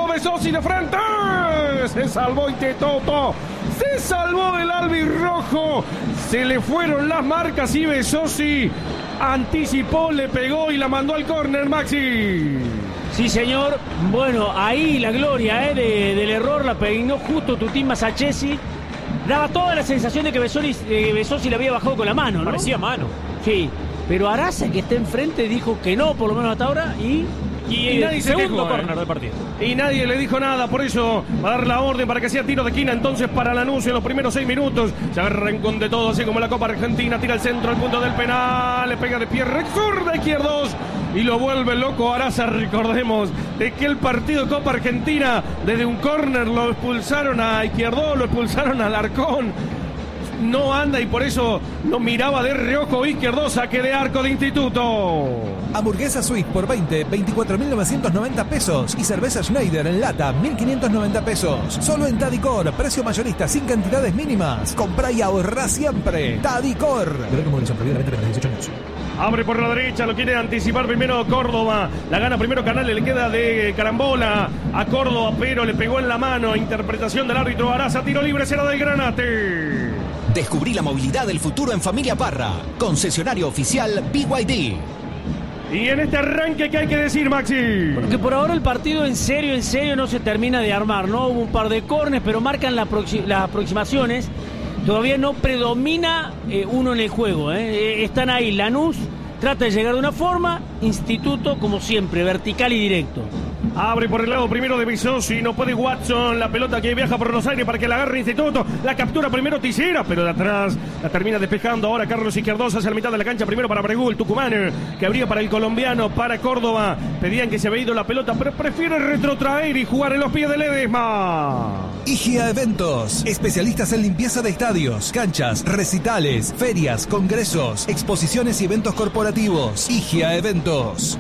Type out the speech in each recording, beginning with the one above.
Besosi de frente. Se salvó Instituto. Se salvó el albirrojo. Se le fueron las marcas y Besosi anticipó, le pegó y la mandó al córner, Maxi. Sí, señor. Bueno, ahí la gloria del error la peinó justo Tutín Masachesi. Daba toda la sensación de que Besosi le había bajado con la mano, ¿no? Parecía mano. Sí, pero Araza, que está enfrente, dijo que no, por lo menos hasta ahora, y nadie se segundo quejó, córner del partido. Y nadie le dijo nada, por eso va a dar la orden para que sea tiro de esquina entonces para Lanús en los primeros 6 minutos. Se agarran con de todo, así como la Copa Argentina, tira al centro, al punto del penal, le pega de pie, zurda izquierdos y lo vuelve loco Araza. Recordemos de que el partido Copa Argentina, desde un córner lo expulsaron a Izquierdo, lo expulsaron a Alarcón. No anda y por eso no miraba de reojo Izquierdo, saque de arco de Instituto. Hamburguesa Swiss por 24.990 pesos y cerveza Schneider en lata 1.590 pesos. Solo en Tadicor, precio mayorista sin cantidades mínimas. Comprá y ahorrá siempre. Tadicor. Abre por la derecha, lo quiere anticipar primero Córdoba. La gana primero Canales, le queda de carambola a Córdoba, pero le pegó en la mano. Interpretación del árbitro Araza, tiro libre, será del Granate. Descubrí la movilidad del futuro en Familia Parra. Concesionario oficial BYD. Y en este arranque, ¿qué hay que decir, Maxi? Porque por ahora el partido en serio no se termina de armar, ¿no? Hubo un par de córneres, pero marcan las aproximaciones. Todavía no predomina uno en el juego, ¿eh? Están ahí, Lanús trata de llegar de una forma, Instituto como siempre, vertical y directo. Abre por el lado primero de Besosi, no puede Watson, la pelota que viaja por los aires para que la agarre Instituto, la captura primero Tisera, pero de atrás la termina despejando ahora Carlos Izquierdos hacia la mitad de la cancha, primero para Bregú, el tucumano, que abría para el colombiano, para Córdoba, pedían que se había ido la pelota, pero prefiere retrotraer y jugar en los pies de Ledesma. IGA Eventos, especialistas en limpieza de estadios, canchas, recitales, ferias, congresos, exposiciones y eventos corporativos. IGA Eventos.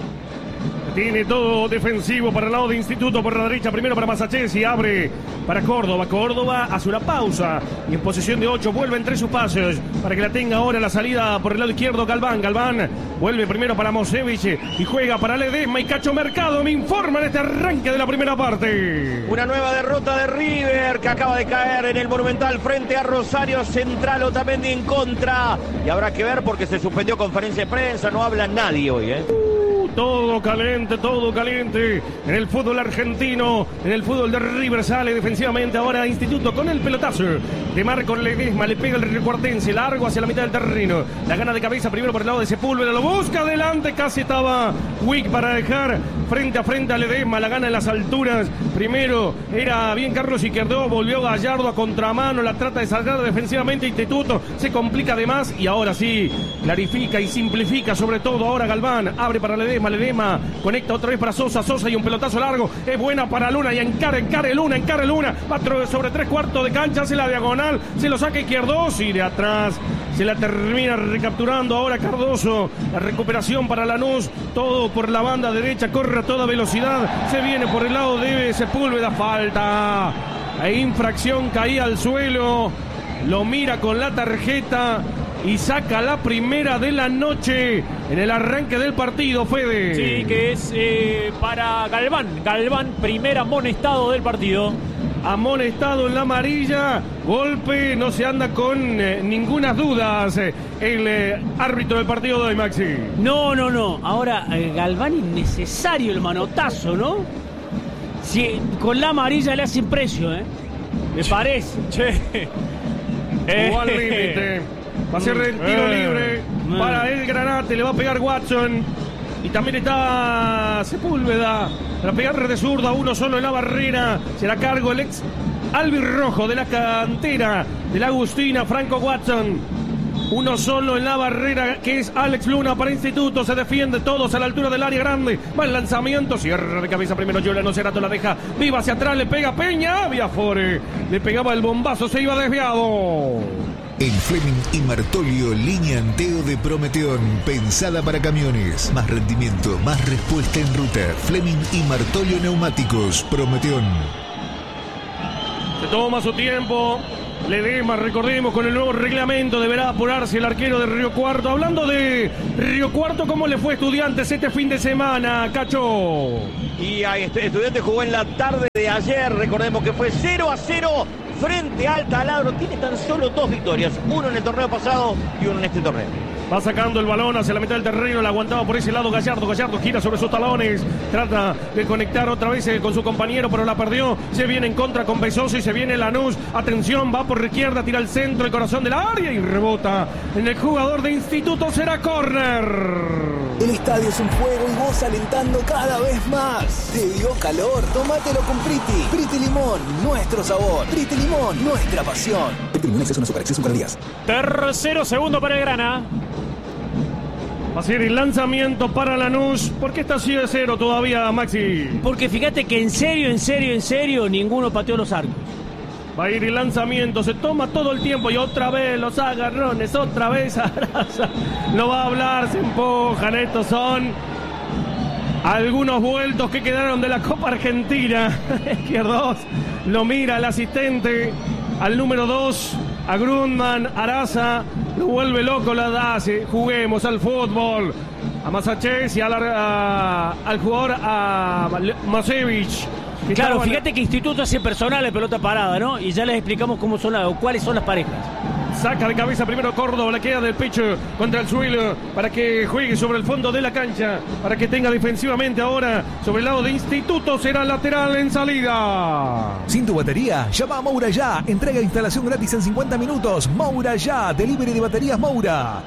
Tiene todo defensivo para el lado de Instituto por la derecha. Primero para Masachesi, abre para Córdoba. Córdoba hace una pausa y en posesión de 8 vuelve entre sus pasos para que la tenga ahora la salida por el lado izquierdo Galván. Galván vuelve primero para Mosevich y juega para Ledesma y Cacho Mercado. Me informa en este arranque de la primera parte. Una nueva derrota de River que acaba de caer en el Monumental frente a Rosario Central. Otamendi en contra. Y habrá que ver porque se suspendió conferencia de prensa. No habla nadie hoy, ¿eh? Todo caliente en el fútbol argentino, en el fútbol de River. Sale defensivamente ahora Instituto con el pelotazo de Marco Ledesma, le pega el recuartense largo hacia la mitad del terreno, la gana de cabeza primero por el lado de Sepúlveda, lo busca adelante, casi estaba Wick para dejar frente a frente a Ledesma, la gana en las alturas, primero era bien Carlos Izquierdo, volvió Gallardo a contramano, la trata de salgar defensivamente Instituto, se complica de más y ahora sí, clarifica y simplifica sobre todo ahora Galván, abre para Ledesma, conecta otra vez para Sosa y un pelotazo largo, es buena para Luna y encare Luna, va sobre 3/4 de cancha, hace la diagonal, se lo saca Izquierdos y de atrás se la termina recapturando ahora Cardoso, la recuperación para Lanús, todo por la banda derecha, corre a toda velocidad, se viene por el lado de Sepúlveda, falta, e infracción, caía al suelo, lo mira con la tarjeta y saca la primera de la noche en el arranque del partido, Fede. Sí, que es para Galván. Galván, primer amonestado del partido. Amonestado en la amarilla, golpe, no se anda con ninguna dudas el árbitro del partido de hoy, Maxi. No. Ahora, Galván, innecesario el manotazo, ¿no? Sí, con la amarilla le hacen precio, ¿eh? Me parece. Che. Jugó al límite. Va a ser el tiro libre para el Granate. Le va a pegar Watson. Y también está Sepúlveda. Para pegar de zurda, uno solo en la barrera. Se la cargo el ex albirrojo de la cantera de la Agustina, Franco Watson. Uno solo en la barrera, que es Alex Luna para Instituto. Se defiende todos a la altura del área grande. Va el lanzamiento. Cierra de cabeza primero Giuliano Cerato. La deja viva hacia atrás. Le pega Peña. Viafore. Le pegaba el bombazo. Se iba desviado. En Fleming y Martolio, línea Anteo de Prometeón, pensada para camiones. Más rendimiento, más respuesta en ruta. Fleming y Martolio Neumáticos, Prometeón. Se toma su tiempo. Ledesma, recordemos, con el nuevo reglamento deberá apurarse el arquero de Río Cuarto. Hablando de Río Cuarto, ¿cómo le fue a Estudiantes este fin de semana, Cacho? Y a Estudiantes jugó en la tarde de ayer, recordemos que fue 0-0 frente a Alta Ladro. Tiene tan solo 2 victorias, uno en el torneo pasado y uno en este torneo. Va sacando el balón hacia la mitad del terreno, la aguantaba por ese lado Gallardo. Gallardo gira sobre sus talones, trata de conectar otra vez con su compañero, pero la perdió. Se viene en contra con Bezoso y se viene Lanús. Atención, va por izquierda, tira al centro, el corazón del área y rebota en el jugador de Instituto. Será córner. El estadio es un juego y vos alentando cada vez más. ¿Te dio calor? Tómatelo con Priti. Priti Limón, nuestro sabor. Priti Limón, nuestra pasión. Priti Limón es una super exceso con días. Tercero segundo para el Grana. Va a ser el lanzamiento para Lanús. ¿Por qué está así de 0 todavía, Maxi? Porque fíjate que en serio, ninguno pateó los arcos. Va a ir el lanzamiento, se toma todo el tiempo y otra vez los agarrones, otra vez Araza. No va a hablar, se empujan. Estos son algunos vueltos que quedaron de la Copa Argentina. Izquierdos, lo mira el asistente al número 2, a Grundman. Araza lo vuelve loco, la hace. Juguemos al fútbol. A Masachés y al jugador, a Masevich. Claro, fíjate que Instituto hace personal de pelota parada, ¿no? Y ya les explicamos cuáles son las parejas. Saca de cabeza primero Córdoba, le queda del pecho contra el suelo para que juegue sobre el fondo de la cancha, para que tenga defensivamente ahora sobre el lado de Instituto. Será lateral en salida. Sin tu batería, llama a Moura Ya. Entrega e instalación gratis en 50 minutos. Moura Ya, delivery de baterías Moura.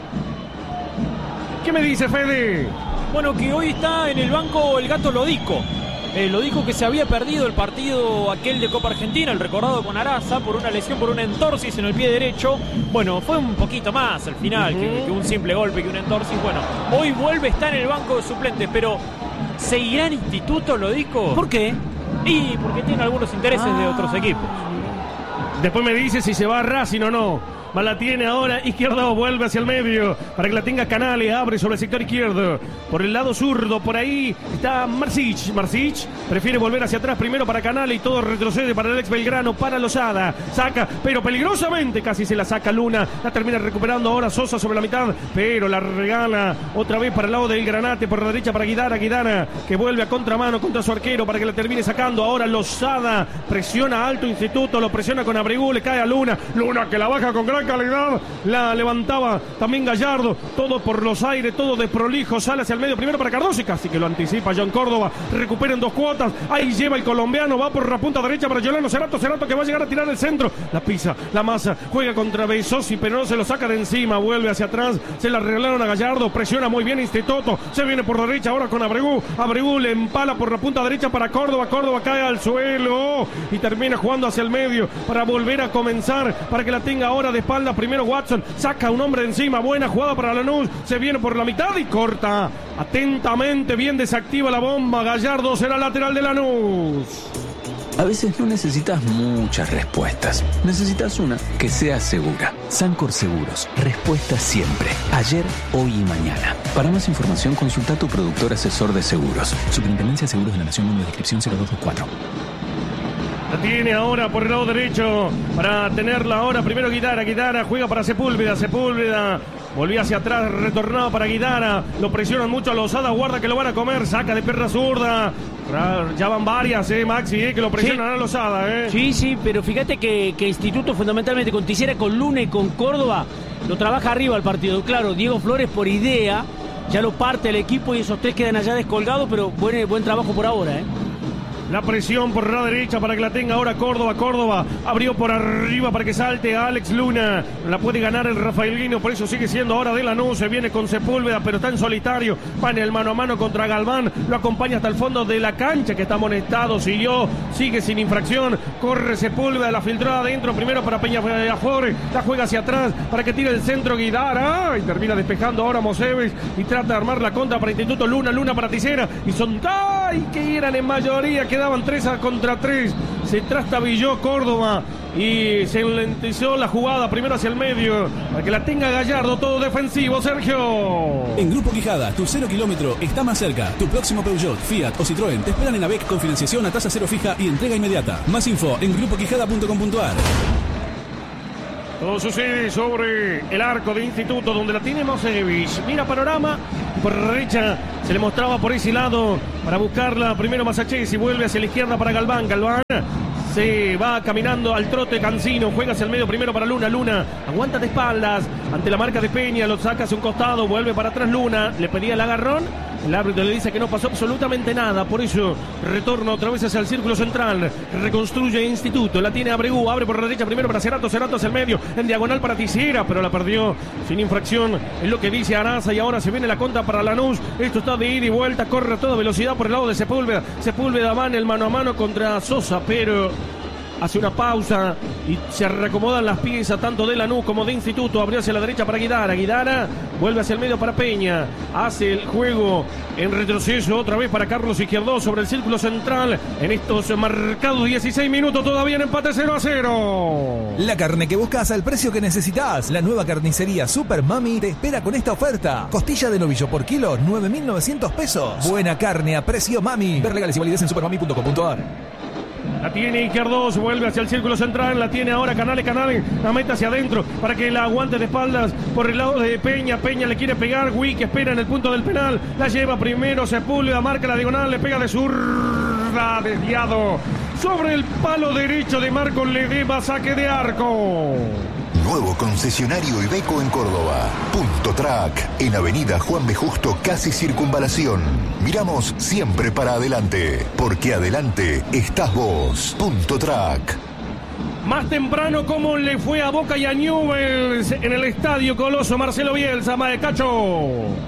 ¿Qué me dice Fede? Bueno, que hoy está en el banco el Gato Lodico. Lo dijo que se había perdido el partido aquel de Copa Argentina, el recordado con Araza, por una lesión, por un entorsis en el pie derecho. Bueno, fue un poquito más al final que un simple golpe, que un entorsis. Bueno, hoy vuelve, está en el banco de suplentes, pero ¿seguirá en Instituto, lo dijo? ¿Por qué? Y porque tiene algunos intereses de otros equipos. Después me dice si se va a Racing o no. La tiene ahora, izquierdo, vuelve hacia el medio para que la tenga Canales, abre sobre el sector izquierdo, por el lado zurdo, por ahí está Marsic. Marsic prefiere volver hacia atrás primero para Canales y todo retrocede para el ex Belgrano, para Lozada, saca, pero peligrosamente casi se la saca Luna, la termina recuperando ahora Sosa sobre la mitad, pero la regala otra vez para el lado del Granate, por la derecha para Guidara, que vuelve a contramano contra su arquero para que la termine sacando, ahora Lozada presiona alto Instituto, lo presiona con Abregu, le cae a Luna que la baja con gran calidad, la levantaba también Gallardo, todo por los aires, todo de prolijo, sale hacia el medio primero para Cardoso y casi que lo anticipa John Córdoba, recupera en 2 cuotas, ahí lleva el colombiano, va por la punta derecha para Yolano Cerato que va a llegar a tirar el centro, la pisa, la masa, juega contra Bezosi, pero no se lo saca de encima, vuelve hacia atrás, se la regalaron a Gallardo, presiona muy bien Instituto, se viene por derecha ahora con Abregu le empala por la punta derecha para Córdoba cae al suelo y termina jugando hacia el medio para volver a comenzar, para que la tenga ahora de espalda. Primero Watson, saca un hombre de encima, buena jugada para Lanús, se viene por la mitad y corta atentamente, bien desactiva la bomba. Gallardo será lateral de Lanús. A veces no necesitas muchas respuestas, necesitas una que sea segura. Sancor Seguros, respuesta siempre, ayer, hoy y mañana. Para más información consulta a tu productor asesor de seguros. Superintendencia de Seguros de la Nación, número de inscripción 0224. La tiene ahora por el lado derecho para tenerla ahora. Primero Guidara juega para Sepúlveda. Volvía hacia atrás, retornado para Guidara. Lo presionan mucho a Lozada, guarda que lo van a comer. Saca de perra zurda. Ya van varias, Maxi, que lo presionan a Lozada, Sí, pero fíjate que Instituto fundamentalmente con Tisera, con Luna y con Córdoba lo trabaja arriba el partido. Claro, Diego Flores por idea ya lo parte el equipo y esos 3 quedan allá descolgados, pero buen trabajo por ahora, La presión por la derecha para que la tenga ahora Córdoba abrió por arriba para que salte a Alex Luna, la puede ganar el Rafaelino, por eso sigue siendo ahora de Lanús, se viene con Sepúlveda pero está en solitario, va en el mano a mano contra Galván, lo acompaña hasta el fondo de la cancha que está amonestado, sigue sin infracción, corre Sepúlveda, la filtró adentro primero para Peñaflor, la juega hacia atrás para que tire el centro Guidara y termina despejando ahora Moseves y trata de armar la contra para Instituto. Luna para Tisera y son que eran en mayoría, quedaban 3 contra 3, se trastabilló Córdoba y se enlentizó la jugada primero hacia el medio para que la tenga Gallardo, todo defensivo. Sergio. En Grupo Quijada, tu 0 kilómetro está más cerca. Tu próximo Peugeot, Fiat o Citroën te esperan en AVEC con financiación a tasa 0 fija y entrega inmediata. Más info en grupoquijada.com.ar. Todo sucede sobre el arco de Instituto, donde la tiene Mosevich. Mira panorama, por derecha se le mostraba por ese lado para buscarla. Primero Masachesi, vuelve hacia la izquierda para Galván. Galván se va caminando al trote. Cancino juega hacia el medio primero para Luna. Luna aguanta de espaldas ante la marca de Peña, lo saca hacia un costado, vuelve para atrás Luna, le pedía el agarrón. El árbitro le dice que no pasó absolutamente nada, por eso retorna otra vez hacia el círculo central, reconstruye Instituto, la tiene Abregu, abre por la derecha primero para Cerato, Cerato hacia el medio, en diagonal para Tisera, pero la perdió sin infracción, es lo que dice Araza, y ahora se viene la contra para Lanús. Esto está de ida y vuelta, corre a toda velocidad por el lado de Sepúlveda. Sepúlveda va en el mano a mano contra Sosa, pero hace una pausa y se reacomodan las piezas tanto de Lanús como de Instituto. Abrió hacia la derecha para Guidara. Guidara vuelve hacia el medio para Peña. Hace el juego en retroceso otra vez para Carlos Izquierdo sobre el círculo central. En estos marcados 16 minutos todavía en empate 0-0. La carne que buscas al precio que necesitas. La nueva carnicería Super Mami te espera con esta oferta. Costilla de novillo por kilo, 9.900 pesos. Buena carne a precio Mami. Ver legales y validez en supermami.com.ar. La tiene Izquierdos, vuelve hacia el círculo central, la tiene ahora Canales, la mete hacia adentro para que la aguante de espaldas por el lado de Peña. Peña le quiere pegar, Wick espera en el punto del penal, la lleva primero Sepúlveda, marca la diagonal, le pega de zurda, desviado sobre el palo derecho de Marcos Ledesma, saque de arco. Nuevo concesionario Iveco en Córdoba. Punto Track, en Avenida Juan B. Justo, casi Circunvalación. Miramos siempre para adelante, porque adelante estás vos. Punto Track. Más temprano, ¿cómo le fue a Boca y a Newell's en el Estadio Coloso? Marcelo Bielsa, Maecacho.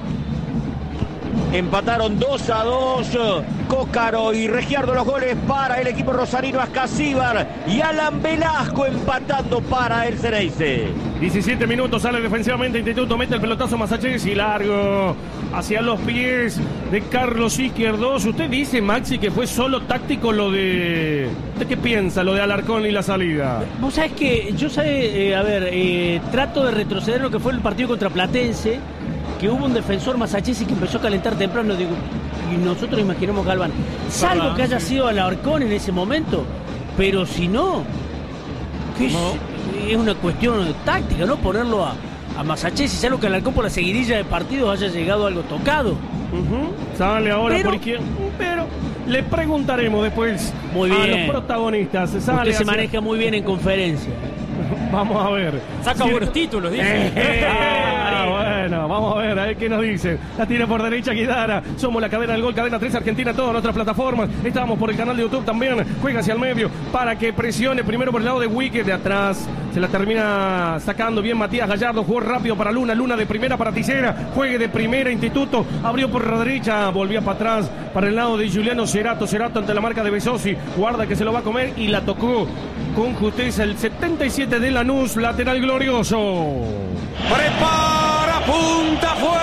Empataron 2-2. Cócaro y Regiardo los goles para el equipo rosarino. Ascasíbar y Alan Velasco empatando para el Ceneice. 17 minutos, sale defensivamente Instituto, mete el pelotazo Masachesi, largo hacia los pies de Carlos Izquierdos. Usted dice, Maxi, que fue solo táctico lo de... ¿Usted qué piensa, lo de Alarcón y la salida? Vos sabés que yo trato de retroceder lo que fue el partido contra Platense, que hubo un defensor Masachesi que empezó a calentar temprano, digo, y nosotros imaginamos Galván, salvo que haya sido Alarcón en ese momento, pero si no, es una cuestión táctica, ¿no? Ponerlo a Masachesi, salvo que Alarcón por la seguidilla de partidos haya llegado algo tocado. Sale ahora por izquierda, pero le preguntaremos después muy bien a los protagonistas. Usted se maneja muy bien en conferencia. Vamos a ver. Saca buenos títulos, dice. Bueno, vamos a ver qué nos dicen. La tira por derecha Guidara. Somos la cadena del gol, cadena 3 Argentina, todas nuestras plataformas. Estamos por el canal de YouTube también. Juega hacia el medio para que presione primero por el lado de Wicked de atrás. Se la termina sacando bien Matías Gallardo. Jugó rápido para Luna. Luna de primera para Tisera. Juegue de primera Instituto. Abrió por la derecha. Volvía para atrás para el lado de Juliano Cerato. Cerato ante la marca de Besosi. Guarda que se lo va a comer y la tocó con justeza el 77 de Lanús. Lateral glorioso. Prepara, punta, fue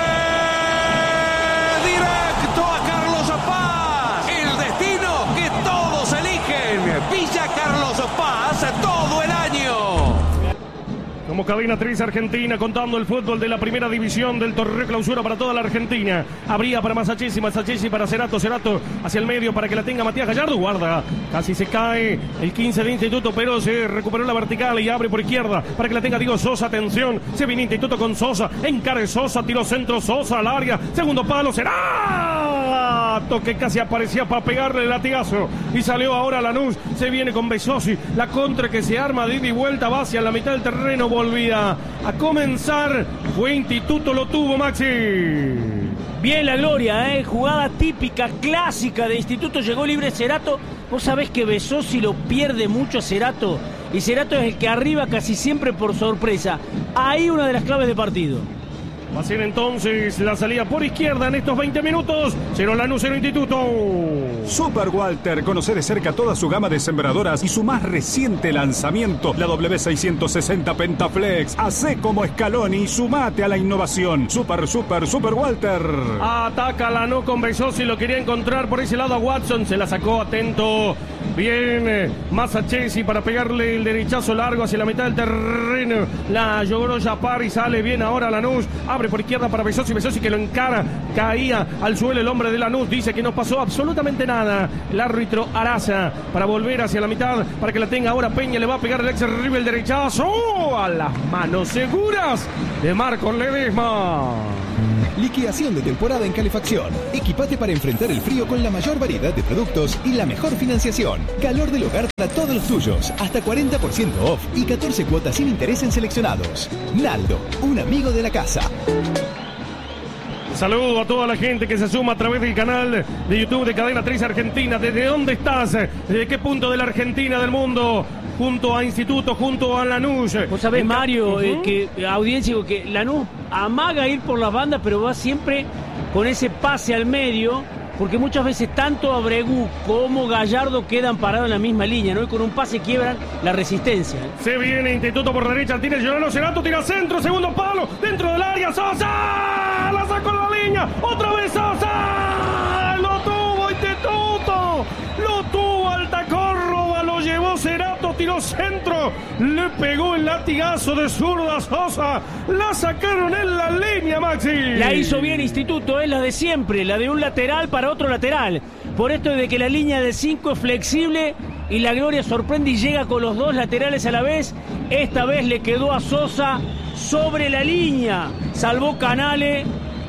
directo a Carlos Paz. El destino que todos eligen. Villa Carlos Paz todo el año. Como cadena 3 Argentina, contando el fútbol de la primera división del torneo clausura para toda la Argentina. Abría para Masachesi, Masachesi para Cerato, Cerato hacia el medio para que la tenga Matías Gallardo. Guarda, casi se cae el 15 de Instituto, pero se recuperó la vertical y abre por izquierda para que la tenga Diego Sosa. Atención, se viene Instituto con Sosa, encara Sosa, tiro centro, Sosa al área, segundo palo, será toque, casi aparecía para pegarle el latigazo y salió ahora Lanús. Se viene con Besosi, la contra que se arma de ida y vuelta, va hacia la mitad del terreno, volvía a comenzar, fue Instituto, lo tuvo Maxi. Bien la Gloria, jugada típica, clásica de Instituto, llegó libre Cerato. Vos sabés que Besosi lo pierde mucho a Cerato, y Cerato es el que arriba casi siempre por sorpresa. Ahí una de las claves de partido. Va a ser entonces la salida por izquierda en estos 20 minutos. 0 Lanús, 0 Instituto. Super Walter, conoce de cerca toda su gama de sembradoras y su más reciente lanzamiento, la W660 Pentaflex. Hacé como Scaloni y sumate a la innovación. Super Walter. Ataca Lanús con Besosi, lo quería encontrar por ese lado a Watson. Se la sacó atento Bien, Masachesi para pegarle el derechazo largo hacia la mitad del terreno. La logró Yapar y sale bien ahora Lanús. Abre por izquierda para Besosi. Besosi que lo encara. Caía al suelo el hombre de Lanús. Dice que no pasó absolutamente nada. El árbitro Araza para volver hacia la mitad. Para que la tenga ahora Peña. Le va a pegar el ex River el derechazo. A las manos seguras de Marcos Ledesma. Liquidación de temporada en calefacción. Equipate para enfrentar el frío con la mayor variedad de productos y la mejor financiación. Calor del hogar para todos los tuyos. Hasta 40% off y 14 cuotas sin interés en seleccionados. Naldo, un amigo de la casa. Saludo a toda la gente que se suma a través del canal de YouTube de Cadena 3 Argentina. ¿Desde dónde estás? ¿Desde qué punto de la Argentina del mundo? Junto a Instituto, junto a Lanús. Vos sabés, Mario, que audiencia, que Lanús amaga ir por las bandas, pero va siempre con ese pase al medio, porque muchas veces tanto Abregu como Gallardo quedan parados en la misma línea, ¿no? Y con un pase quiebran la resistencia. Se viene Instituto por derecha, tiene Giordano Cerato, tira centro, segundo palo, dentro del área, Sosa, la sacó la línea, otra vez Sosa, lo tuvo Instituto, lo tuvo Altacorro, lo llevó Cerato, tiró centro, le pegó el latigazo de zurda Sosa, la sacaron en la línea, Maxi. La hizo bien Instituto, es la de siempre, la de un lateral para otro lateral. Por esto de que la línea de 5 es flexible y la Gloria sorprende y llega con los dos laterales a la vez. Esta vez le quedó a Sosa sobre la línea, salvó Canale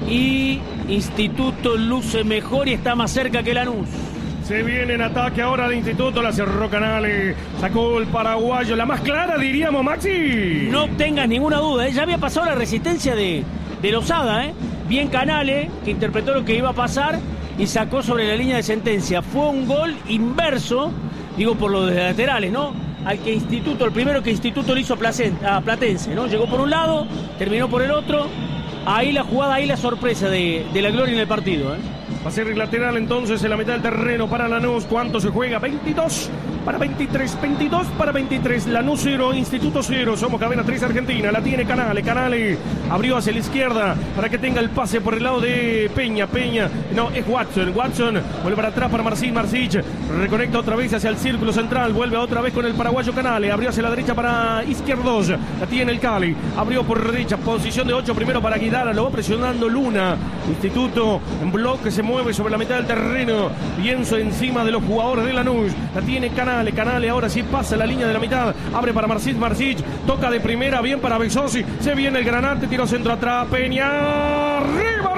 y Instituto luce mejor y está más cerca que Lanús. Se viene en ataque ahora de Instituto, la cerró Canale, sacó el paraguayo, la más clara diríamos, Maxi. No tengas ninguna duda, ya había pasado la resistencia de Lozada, bien Canale, que interpretó lo que iba a pasar y sacó sobre la línea de sentencia. Fue un gol inverso, digo por los laterales, ¿no? Al que Instituto, el primero que Instituto le hizo a Platense, ¿no? Llegó por un lado, terminó por el otro. Ahí la jugada, ahí la sorpresa de la Gloria en el partido, Va a ser el lateral entonces en la mitad del terreno para Lanús. ¿Cuánto se juega? 22 para 23. 22 para 23. Lanús 0, Instituto 0. Somos Cadena 3 Argentina. La tiene Canale. Canale abrió hacia la izquierda para que tenga el pase por el lado de Peña. No, es Watson. Watson vuelve para atrás para Marcin. Marcich reconecta otra vez hacia el círculo central. Vuelve otra vez con el paraguayo Canale. Abrió hacia la derecha para Izquierdos. La tiene el Cali. Abrió por derecha. Posición de 8 primero para Guidara. Lo va presionando Luna. Instituto en bloque se mueve sobre la mitad del terreno, pienso encima de los jugadores de Lanús, la tiene Canale ahora sí pasa la línea de la mitad, abre para Marcich, toca de primera, bien para Besosi, se viene el Granate, tiro centro atrás, Peña, arriba,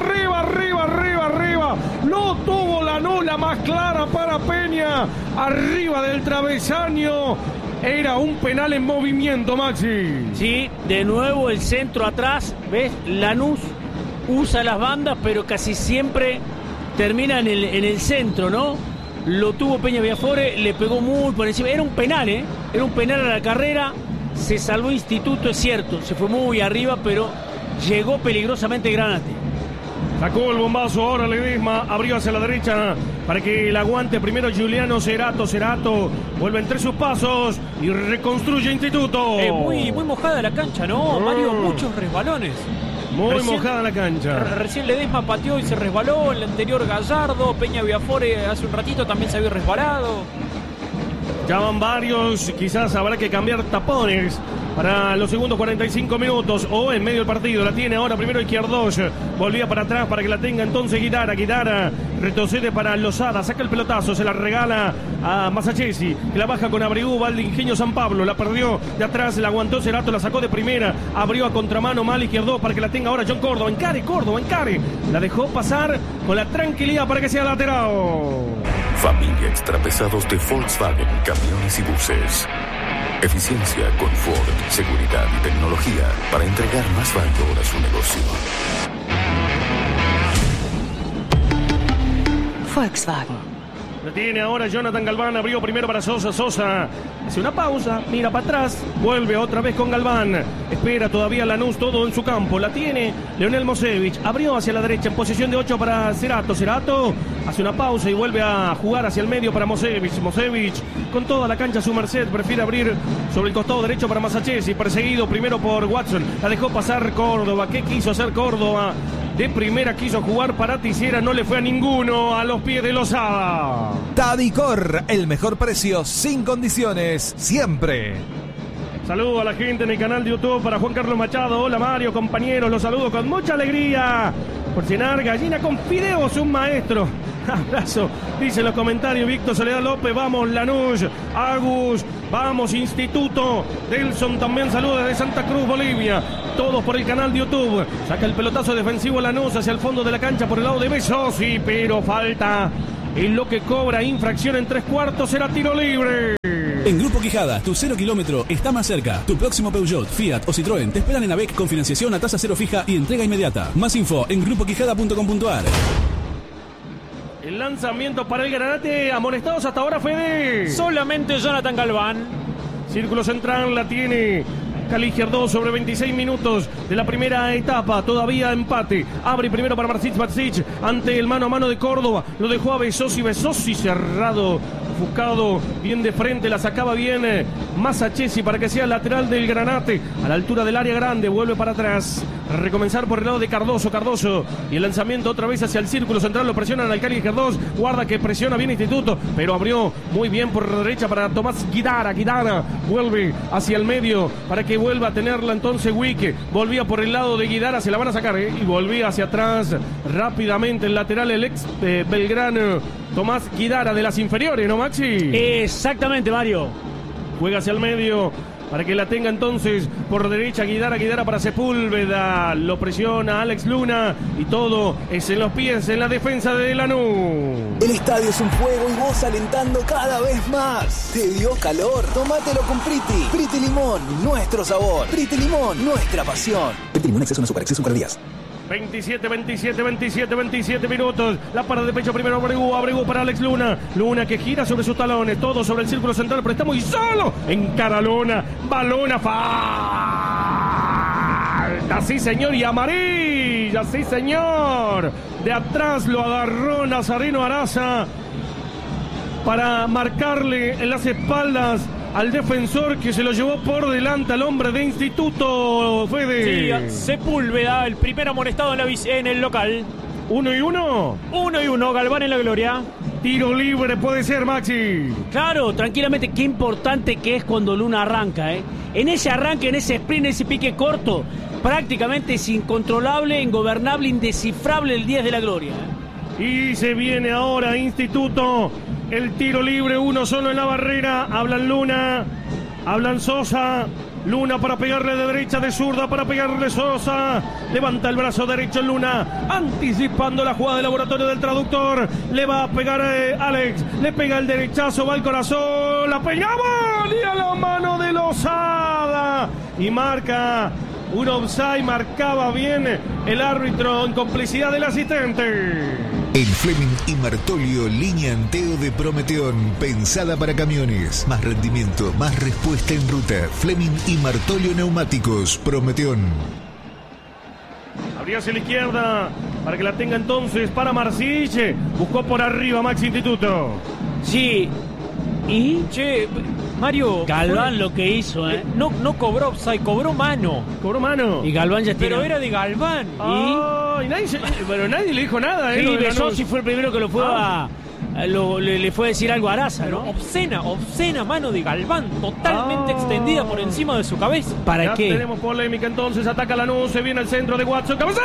lo tuvo Lanús, la más clara para Peña, arriba del travesaño. Era un penal en movimiento, Maxi. Sí, de nuevo el centro atrás, ¿ves? Lanús usa las bandas, pero casi siempre termina en el centro, ¿no? Lo tuvo Peña Viafore, le pegó muy por encima. Era un penal, Era un penal a la carrera. Se salvó Instituto, es cierto. Se fue muy arriba, pero llegó peligrosamente Granate. Sacó el bombazo ahora Ledesma, abrió hacia la derecha para que el aguante primero Giuliano Cerato vuelve entre sus pasos y reconstruye Instituto. Muy mojada la cancha, ¿no? Mario, muchos resbalones. Muy mojada la cancha. Recién Ledesma pateó y se resbaló. El anterior Gallardo, Peña Viafore hace un ratito también se había resbalado. Ya van varios, quizás habrá que cambiar tapones para los segundos 45 minutos o en medio del partido. La tiene ahora primero Izquierdos, volvía para atrás para que la tenga entonces Guidara retrocede para Lozada, saca el pelotazo, se la regala a Masachesi, que la baja con Abregu, va al Ingenio San Pablo, la perdió de atrás, la aguantó Cerato, la sacó de primera, abrió a contramano mal Izquierdos para que la tenga ahora John Córdoba, encare, la dejó pasar con la tranquilidad para que sea lateral. Familia Extrapesados de Volkswagen, camiones y buses. Eficiencia, confort, seguridad y tecnología para entregar más valor a su negocio. Volkswagen. La tiene ahora Jonathan Galván, abrió primero para Sosa, hace una pausa, mira para atrás, vuelve otra vez con Galván, espera todavía Lanús, todo en su campo, la tiene Leonel Mosevich, abrió hacia la derecha en posición de 8 para Cerato, hace una pausa y vuelve a jugar hacia el medio para Mosevich, con toda la cancha a su merced, prefiere abrir sobre el costado derecho para Masachesi, perseguido primero por Watson, la dejó pasar Córdoba, ¿qué quiso hacer Córdoba? de primera quiso jugar para Tisiera, no le fue a ninguno a los pies de Lozada. Tadicor, el mejor precio sin condiciones, siempre. Saludo a la gente en el canal de YouTube para Juan Carlos Machado. Hola Mario, compañeros, los saludo con mucha alegría. Por cenar gallina con fideos, un maestro. Abrazo, dice en los comentarios Víctor Soledad López. Vamos Lanús, Agus, vamos Instituto. Delson también saluda desde Santa Cruz, Bolivia. Todos por el canal de YouTube. Saca el pelotazo defensivo Lanús hacia el fondo de la cancha por el lado de Besosi, pero falta. En lo que cobra infracción en 3/4 será tiro libre. En Grupo Quijada, tu 0 kilómetro está más cerca. Tu próximo Peugeot, Fiat o Citroën te esperan en AVEC con financiación a tasa cero fija y entrega inmediata. Más info en grupoquijada.com.ar. El lanzamiento para el Granate. Amonestados hasta ahora, Fede. Solamente Jonathan Galván. Círculo central la tiene Caligier 2 sobre 26 minutos de la primera etapa, todavía empate. Abre primero para Marcic ante el mano a mano de Córdoba. Lo dejó a Besosi cerrado, buscado bien de frente, la sacaba bien Masachesi para que sea lateral del Granate. A la altura del área grande, vuelve para atrás. Recomenzar por el lado de Cardoso. Y el lanzamiento otra vez hacia el círculo central, lo presionan al Caligier 2. Guarda que presiona bien Instituto, pero abrió muy bien por derecha para Tomás Guidara. Guidara vuelve hacia el medio para que vuelva a tenerla entonces Wick. Volvía por el lado de Guidara, se la van a sacar y volvía hacia atrás rápidamente el lateral, el ex Belgrano Tomás Guidara de las inferiores, ¿no, Maxi? Exactamente, Mario. Juega hacia el medio para que la tenga entonces por derecha Guidara para Sepúlveda. Lo presiona Alex Luna y todo es en los pies, en la defensa de Lanús. El estadio es un juego y vos alentando cada vez más. ¿Te dio calor? Tómatelo con Priti. Priti Limón, nuestro sabor. Priti Limón, nuestra pasión. Priti Limón, exceso no super, exceso para días. 27 minutos. La parada de pecho primero Abregu para Alex Luna. Luna que gira sobre sus talones, todo sobre el círculo central, pero está muy solo. Encara Luna, balona, falta, sí señor, y amarilla, sí señor. De atrás lo agarró Nazareno Araza para marcarle en las espaldas al defensor, que se lo llevó por delante al hombre de Instituto, Fede. Sí, Sepúlveda, el primer amonestado en el local. 1-1. 1-1, Galván en la gloria. Tiro libre puede ser, Maxi. Claro, tranquilamente, qué importante que es cuando Luna arranca, ¿eh? En ese arranque, en ese sprint, en ese pique corto, prácticamente es incontrolable, ingobernable, indescifrable el 10 de la gloria, ¿eh? Y se viene ahora Instituto. El tiro libre, uno solo en la barrera. Hablan Luna, hablan Sosa. Luna para pegarle de derecha, de zurda para pegarle Sosa. Levanta el brazo derecho Luna, anticipando la jugada de laboratorio del traductor. Le va a pegar Alex, le pega el derechazo, va al corazón, la pegaba y a la mano de Lozada. Y marca un offside, marcaba bien el árbitro en complicidad del asistente. En Fleming y Martolio, línea Anteo de Prometeón, pensada para camiones. Más rendimiento, más respuesta en ruta. Fleming y Martolio Neumáticos, Prometeón. Abría hacia la izquierda para que la tenga entonces para Marcille. Buscó por arriba Max Instituto. Sí. ¿Y? Che, Mario. Galván lo que hizo, ¿eh? No cobró offside, cobró mano. Cobró mano. Y Galván ya Pero era de Galván. Y nadie le dijo nada, ¿eh? Sí, Besosi fue el primero que lo fue le fue a decir algo a Araza, ¿no? Obscena mano de Galván, totalmente extendida por encima de su cabeza. ¿Para ya qué? Tenemos polémica entonces, ataca Lanús, se viene el centro de Watson, ¡cabeza!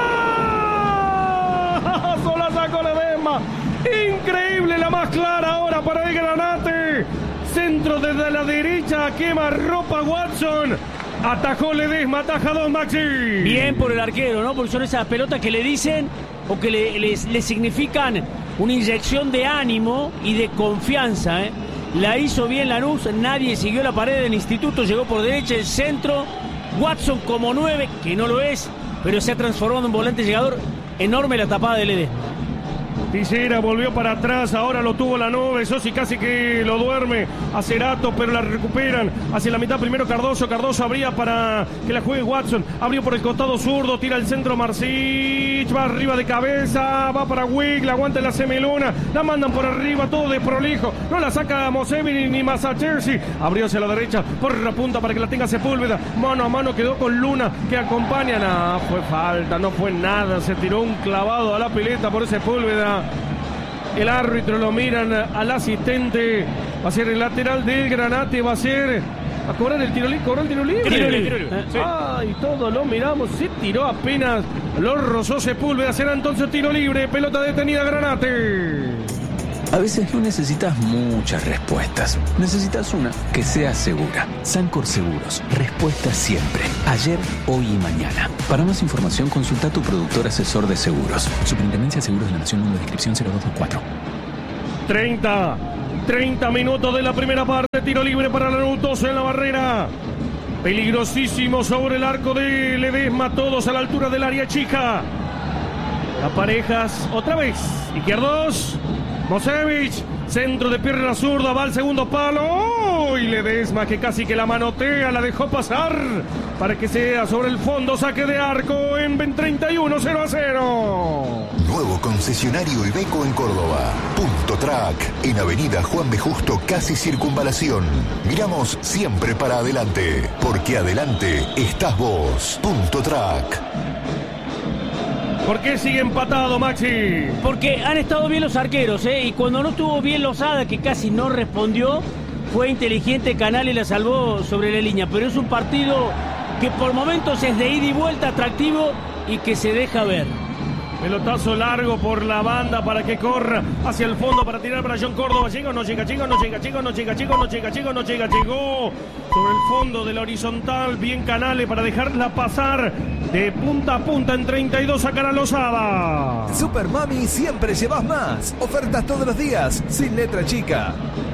¡Sola sacó Ledesma! Increíble, la más clara ahora para el Granate. Centro desde la derecha, quema ropa Watson. Atajó Ledesma, ataja 2 Maxi. Bien por el arquero, ¿no? Porque son esas pelotas que le dicen o que le significan una inyección de ánimo y de confianza, ¿eh? La hizo bien Lanús, nadie siguió la pared del Instituto, llegó por derecha el centro. Watson como 9, que no lo es, pero se ha transformado en volante llegador. Enorme la tapada de Ledesma. Tisera volvió para atrás, ahora lo tuvo la nube, Sosi casi que lo duerme a Cerato, pero la recuperan hacia la mitad primero Cardoso abría para que la juegue Watson, abrió por el costado zurdo, tira el centro Marcich, va arriba de cabeza, va para Wick, la aguanta en la semeluna, la mandan por arriba, todo de prolijo, no la saca Mosevich ni Massachersi, abrió hacia la derecha, por la punta para que la tenga Sepúlveda, mano a mano quedó con Luna, que acompaña, no, fue falta, no fue nada, se tiró un clavado a la pileta por Sepúlveda. El árbitro lo miran al asistente. Va a ser el lateral del Granate. Va a ser a cobrar el tiro libre. ¿Cobró el tiro libre? Tiro libre. Sí. Ay, todos lo miramos. Se tiró apenas. Lo rozó Sepúlveda. Será entonces tiro libre. Pelota detenida Granate. A veces no necesitas muchas respuestas. Necesitas una que sea segura. Sancor Seguros. Respuesta siempre. Ayer, hoy y mañana. Para más información, consulta a tu productor asesor de seguros. Superintendencia de Seguros de la Nación, número de inscripción 0224. 30 minutos de la primera parte. Tiro libre para Lanús. 12 en la barrera. Peligrosísimo sobre el arco de Ledesma. Todos a la altura del área chica. Las parejas otra vez. Izquierdos. Mosevich, centro de pierna zurda, va al segundo palo. ¡Oh! Y Ledesma que casi que la manotea, la dejó pasar para que sea sobre el fondo, saque de arco en 31, 0-0. Nuevo concesionario Iveco en Córdoba. Punto Track, en Avenida Juan B. Justo, casi Circunvalación. Miramos siempre para adelante, porque adelante estás vos. Punto Track. ¿Por qué sigue empatado, Maxi? Porque han estado bien los arqueros, y cuando no estuvo bien Lozada, que casi no respondió, fue inteligente Canales y la salvó sobre la línea. Pero es un partido que por momentos es de ida y vuelta, atractivo y que se deja ver. Pelotazo largo por la banda para que corra hacia el fondo para tirar para John Córdoba. Llega o no llega, llega o no llega, llega o no llega, llega o no llega, llega o no llega, llegó sobre el fondo de la horizontal. Bien Canales para dejarla pasar de punta a punta en 32. Sacará Lozada. Super Mami, siempre llevas más. Ofertas todos los días, sin letra chica.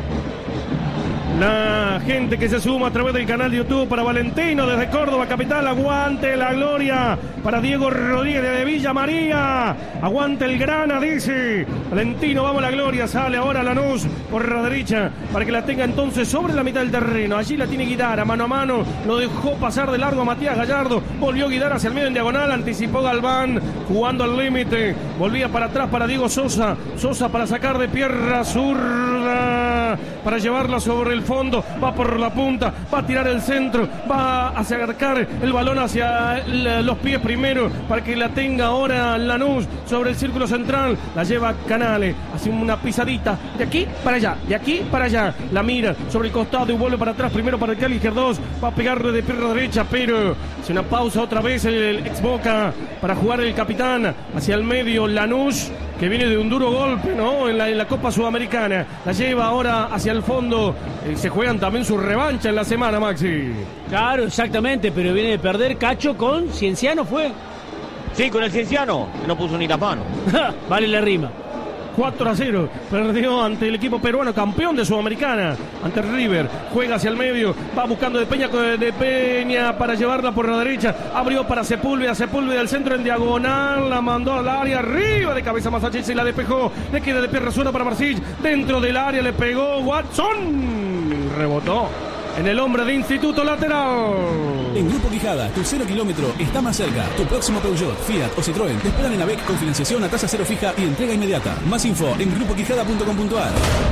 La gente que se suma a través del canal de YouTube para Valentino desde Córdoba capital. Aguante la gloria para Diego Rodríguez de Villa María. Aguante el grana, dice Valentino. Vamos la gloria. Sale ahora Lanús por la derecha para que la tenga entonces sobre la mitad del terreno. Allí la tiene Guidara mano a mano. Lo dejó pasar de largo a Matías Gallardo. Volvió Guidara hacia el medio en diagonal. Anticipó Galván jugando al límite. Volvía para atrás para Diego Sosa. Sosa para sacar de pierna zurda para llevarla sobre el fondo, va por la punta, va a tirar el centro, va a acercar el balón hacia los pies primero para que la tenga ahora Lanús sobre el círculo central, la lleva Canales, hace una pisadita de aquí para allá, de aquí para allá, la mira sobre el costado y vuelve para atrás primero para el Cali Izquierdos, va a pegarle de pierna derecha, pero hace una pausa otra vez el ex Boca para jugar el capitán hacia el medio Lanús, que viene de un duro golpe, ¿no? En la Copa Sudamericana. La lleva ahora hacia el fondo. Se juegan también su revancha en la semana, Maxi. Claro, exactamente, pero viene de perder Cacho con Cienciano, ¿fue? Sí, con el Cienciano, que no puso ni la mano. Vale la rima. 4-0, perdió ante el equipo peruano, campeón de Sudamericana, ante River, juega hacia el medio, va buscando de Peña para llevarla por la derecha, abrió para Sepúlveda al centro en diagonal, la mandó al área, arriba de cabeza Massachersi y la despejó, le queda de pierna zurda para Marcich, dentro del área le pegó Watson, rebotó en el hombre de Instituto lateral. En Grupo Quijada, tu 0 kilómetro está más cerca. Tu próximo Peugeot, Fiat o Citroën te esperan en AVEC con financiación a tasa cero fija y entrega inmediata. Más info en grupoquijada.com.ar.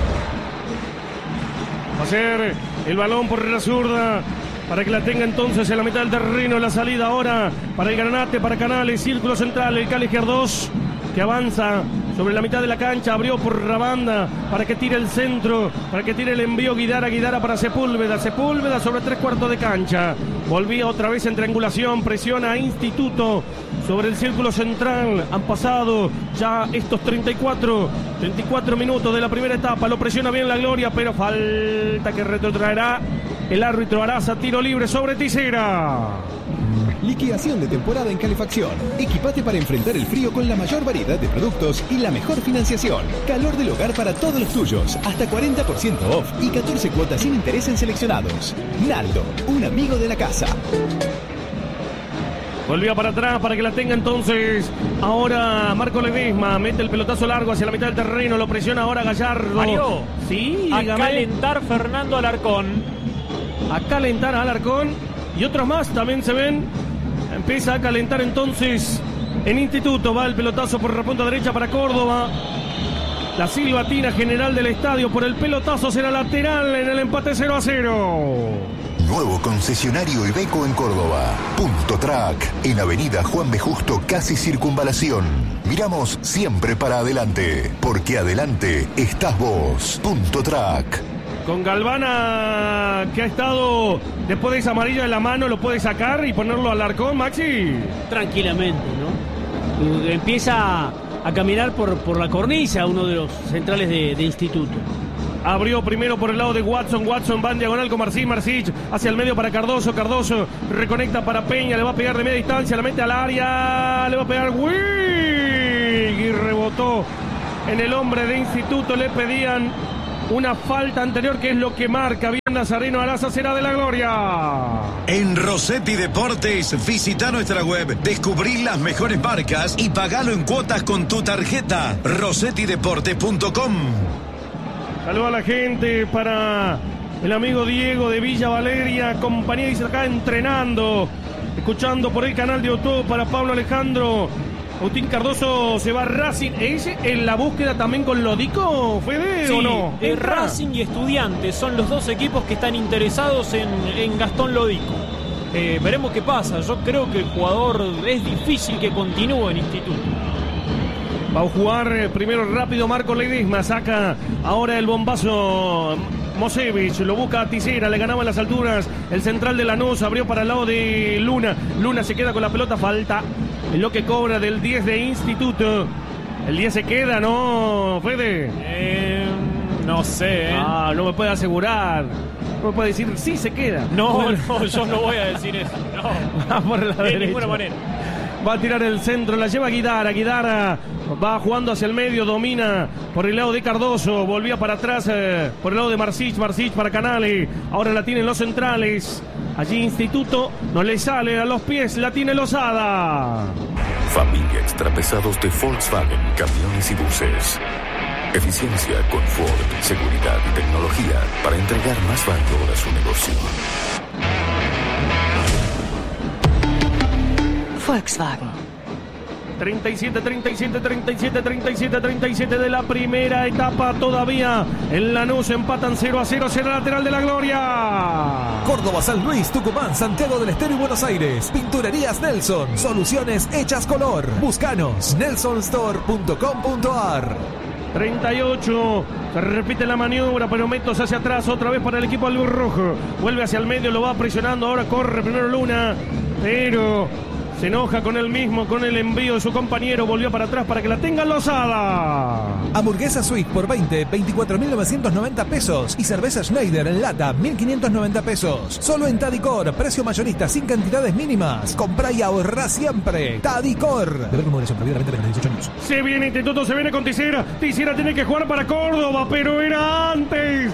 Va a ser el balón por la zurda para que la tenga entonces en la mitad del terreno. La salida ahora para el Granate, para Canales, círculo central, el Cali Izquierdos, que avanza sobre la mitad de la cancha, abrió por la banda para que tire el centro, para que tire el envío Guidara para Sepúlveda sobre 3/4 de cancha, volvía otra vez en triangulación, presiona a Instituto sobre el círculo central, han pasado ya estos 34 minutos de la primera etapa, lo presiona bien la gloria, pero falta que retrotraerá el árbitro Araza, tiro libre sobre Tisera. Liquidación de temporada en calefacción. Equipate para enfrentar el frío con la mayor variedad de productos y la mejor financiación. Calor del hogar para todos los tuyos. Hasta 40% off y 14 cuotas sin interés en seleccionados. Naldo, un amigo de la casa. Volvía para atrás para que la tenga entonces. Ahora Marco Ledesma mete el pelotazo largo hacia la mitad del terreno. Lo presiona ahora Gallardo. Mario, sí, a dígame. calentar Fernando Alarcón. A calentar a Alarcón. Y otros más también se ven. Empieza a calentar entonces en Instituto. Va el pelotazo por la punta derecha para Córdoba. La silbatina general del estadio por el pelotazo será lateral en el empate 0-0. Nuevo concesionario Iveco en Córdoba. Punto Track, en Avenida Juan B. Justo, casi Circunvalación. Miramos siempre para adelante, porque adelante estás vos. Punto Track. Con Galvana, que ha estado después de esa amarilla en la mano, lo puede sacar y ponerlo al Alarcón, Maxi. Tranquilamente, ¿no? Empieza a caminar por la cornisa, uno de los centrales de Instituto. Abrió primero por el lado de Watson. Watson va en diagonal con Marsic hacia el medio para Cardoso. Cardoso reconecta para Peña. Le va a pegar de media distancia. La mete al área. Le va a pegar Wig. Y rebotó en el hombre de Instituto. Le pedían una falta anterior, que es lo que marca bien Nazareno Araza. Será de la gloria. En Rossetti Deportes, visita nuestra web, descubrí las mejores marcas y pagalo en cuotas con tu tarjeta. RossettiDeportes.com. Saluda a la gente para el amigo Diego de Villa Valeria, compañía, dice acá, entrenando, escuchando por el canal de YouTube. Para Pablo Alejandro, Agustín Cardoso se va a Racing. ¿Es en la búsqueda también con Lodico, Fede, sí, o no? Racing y Estudiantes son los dos equipos que están interesados en Gastón Lodico. Veremos qué pasa. Yo creo que el jugador es difícil que continúe en Instituto. Va a jugar primero rápido Marco Ledesma. Saca ahora el bombazo Mosevich. Lo busca a Tisera. Le ganaba en las alturas el central de Lanús. Abrió para el lado de Luna. Luna se queda con la pelota. Falta en lo que cobra del 10 de Instituto. El 10 se queda, ¿no, Fede? No sé. Ah, no me puede asegurar. No me puede decir sí se queda. No, yo no voy a decir eso. No. Va por la derecha. De ninguna manera. Va a tirar el centro, la lleva Guidara. Guidara va jugando hacia el medio, domina por el lado de Cardoso. Volvía para atrás por el lado de Marsic. Marsic para Canale. Ahora la tienen los centrales. Allí Instituto no le sale a los pies. La tiene Lozada. Familia extrapesados de Volkswagen, camiones y buses. Eficiencia, confort, seguridad y tecnología para entregar más valor a su negocio. Volkswagen. 37 de la primera etapa todavía. En Lanús empatan 0-0. Será lateral de la gloria. Córdoba, San Luis, Tucumán, Santiago del Estero y Buenos Aires. Pinturerías Nelson. Soluciones hechas color. Búscanos. nelsonstore.com.ar. 38, se repite la maniobra, pero Metos hacia atrás, otra vez para el equipo albirrojo. Vuelve hacia el medio, lo va presionando, ahora corre primero Luna, pero se enoja con él mismo, con el envío de su compañero. Volvió para atrás para que la tenga Lozada. Hamburguesa Sweet por 24.990 pesos. Y cerveza Schneider en lata, 1.590 pesos. Solo en Tadicor, precio mayorista sin cantidades mínimas. Comprá y ahorrá siempre. Tadicor. Beber con moderación, prohibida la venta de los 18 años. Se viene Instituto, se viene con Tisera. Tisera tiene que jugar para Córdoba, pero era antes.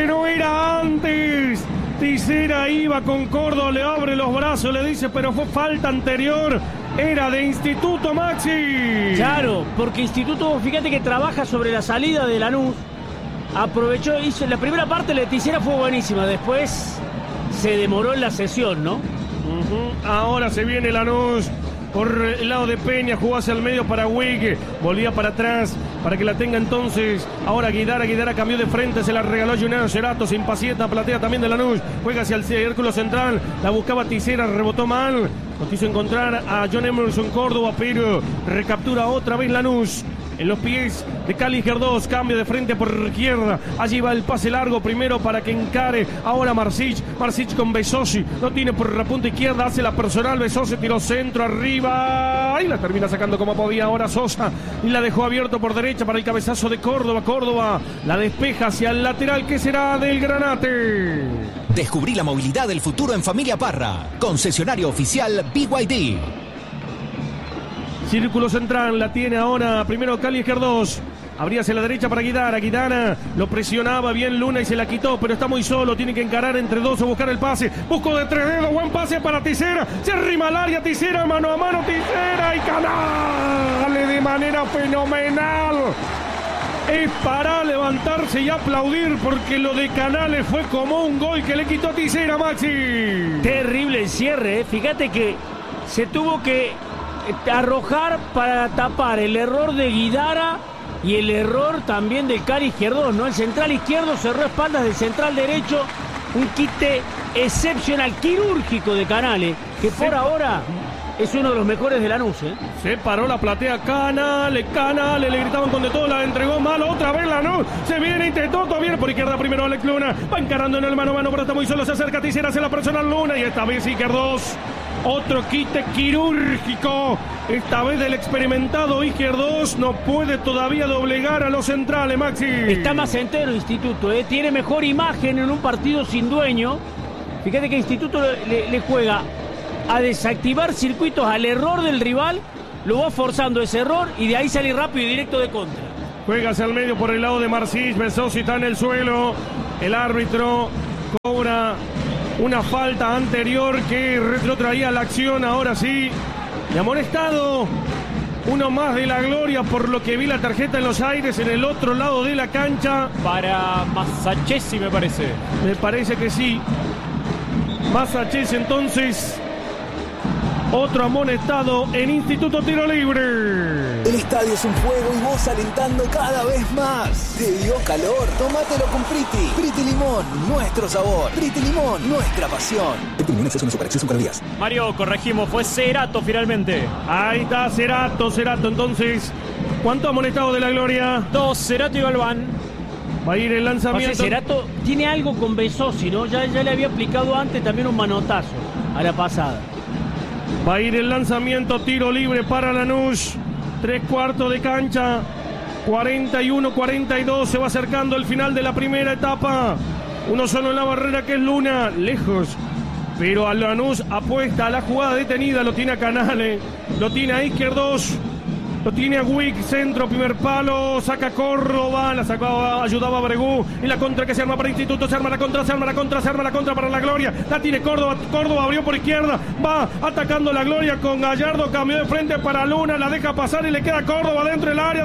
Tisera iba con Córdoba, le abre los brazos, le dice, pero fue falta anterior. Era de Instituto, Maxi. Claro, porque Instituto, fíjate que trabaja sobre la salida de Lanús. Aprovechó, hizo la primera parte, la de Tisera fue buenísima. Después se demoró en la sesión, ¿no? Ahora se viene Lanús. Por el lado de Peña, jugó hacia el medio para Wig, volvía para atrás para que la tenga entonces. Ahora Guidara cambió de frente, se la regaló Juliano Cerato, se impacienta, platea también de Lanús, juega hacia el círculo central, la buscaba Tisera, rebotó mal, no quiso encontrar a John Emerson Córdoba, pero recaptura otra vez Lanús. En los pies de Cali Gerdós, cambio de frente por izquierda. Allí va el pase largo primero para que encare. Ahora Marsic con Besosi. No tiene por la punta izquierda, hace la personal. Besosi tiró centro arriba. Y la termina sacando como podía ahora Sosa. Y la dejó abierto por derecha para el cabezazo de Córdoba. Córdoba la despeja hacia el lateral, que será del Granate. Descubrí la movilidad del futuro en Familia Parra. Concesionario oficial BYD. Círculo central, la tiene ahora primero Cali Gerdós. Abría hacia la derecha para Guidara. Guidara lo presionaba bien Luna y se la quitó, pero está muy solo. Tiene que encarar entre dos o buscar el pase. Buscó de tres dedos. Buen pase para Tisera. Se arrima al área. Tisera mano a mano. Tisera y Canale de manera fenomenal. Es para levantarse y aplaudir porque lo de Canales fue como un gol que le quitó a Tisera, Maxi. Terrible el cierre, ¿eh? Fíjate que se tuvo que arrojar para tapar el error de Guidara y el error también del Cari izquierdo, ¿no? El central izquierdo cerró espaldas del central derecho. Un quite excepcional, quirúrgico de Canales, que por ahora es uno de los mejores de Lanús, ¿eh? Se paró la platea, Canales, le gritaban con de todo, la entregó mal, otra vez Lanús, se viene Instituto, viene por izquierda primero Alex Luna, va encarando en el mano a mano, pero está muy solo, se acerca Tisera, hace la persona Luna y esta vez Izquierdos, otro quite quirúrgico, esta vez del experimentado Izquierdos, no puede todavía doblegar a los centrales, Maxi. Está más entero Instituto, ¿eh? Tiene mejor imagen en un partido sin dueño. Fíjate que Instituto le juega a desactivar circuitos al error del rival, lo va forzando ese error y de ahí sale rápido y directo de contra. Juega hacia el medio por el lado de Marcis, Besosi está en el suelo, el árbitro cobra una falta anterior que retrotraía la acción, ahora sí, y amonestado uno más de la Gloria por lo que vi la tarjeta en los aires en el otro lado de la cancha. Para Masachesi me parece. Me parece que sí. Masachesi entonces. Otro amonestado en Instituto Tiro Libre. El estadio es un juego y vos alentando cada vez más. ¿Te dio calor? Tómatelo con Priti. Priti Limón, nuestro sabor. Priti Limón, nuestra pasión. Priti Limón, exceso en azúcar, exceso en calorías. Mario, corregimos, fue Cerato finalmente. Ahí está, Cerato entonces. ¿Cuánto amonestado de la Gloria? 2, Cerato y Galván. Va a ir el lanzamiento. Cerato tiene algo con Besosi, ¿no? Ya le había aplicado antes también un manotazo a la pasada. Va a ir el lanzamiento, tiro libre para Lanús. 3/4 de cancha. 41-42. Se va acercando el final de la primera etapa. Uno solo en la barrera que es Luna. Lejos. Pero a Lanús apuesta a la jugada detenida. Lo tiene a Canales. Lo tiene a Izquierdos. Lo tiene a Wick, centro, primer palo, saca Córdoba, la sacaba, ayudaba a Bregú, y la contra que se arma para Instituto, se arma la contra para la Gloria, la tiene Córdoba, abrió por izquierda, va atacando la Gloria con Gallardo, cambió de frente para Luna, la deja pasar y le queda Córdoba dentro del área,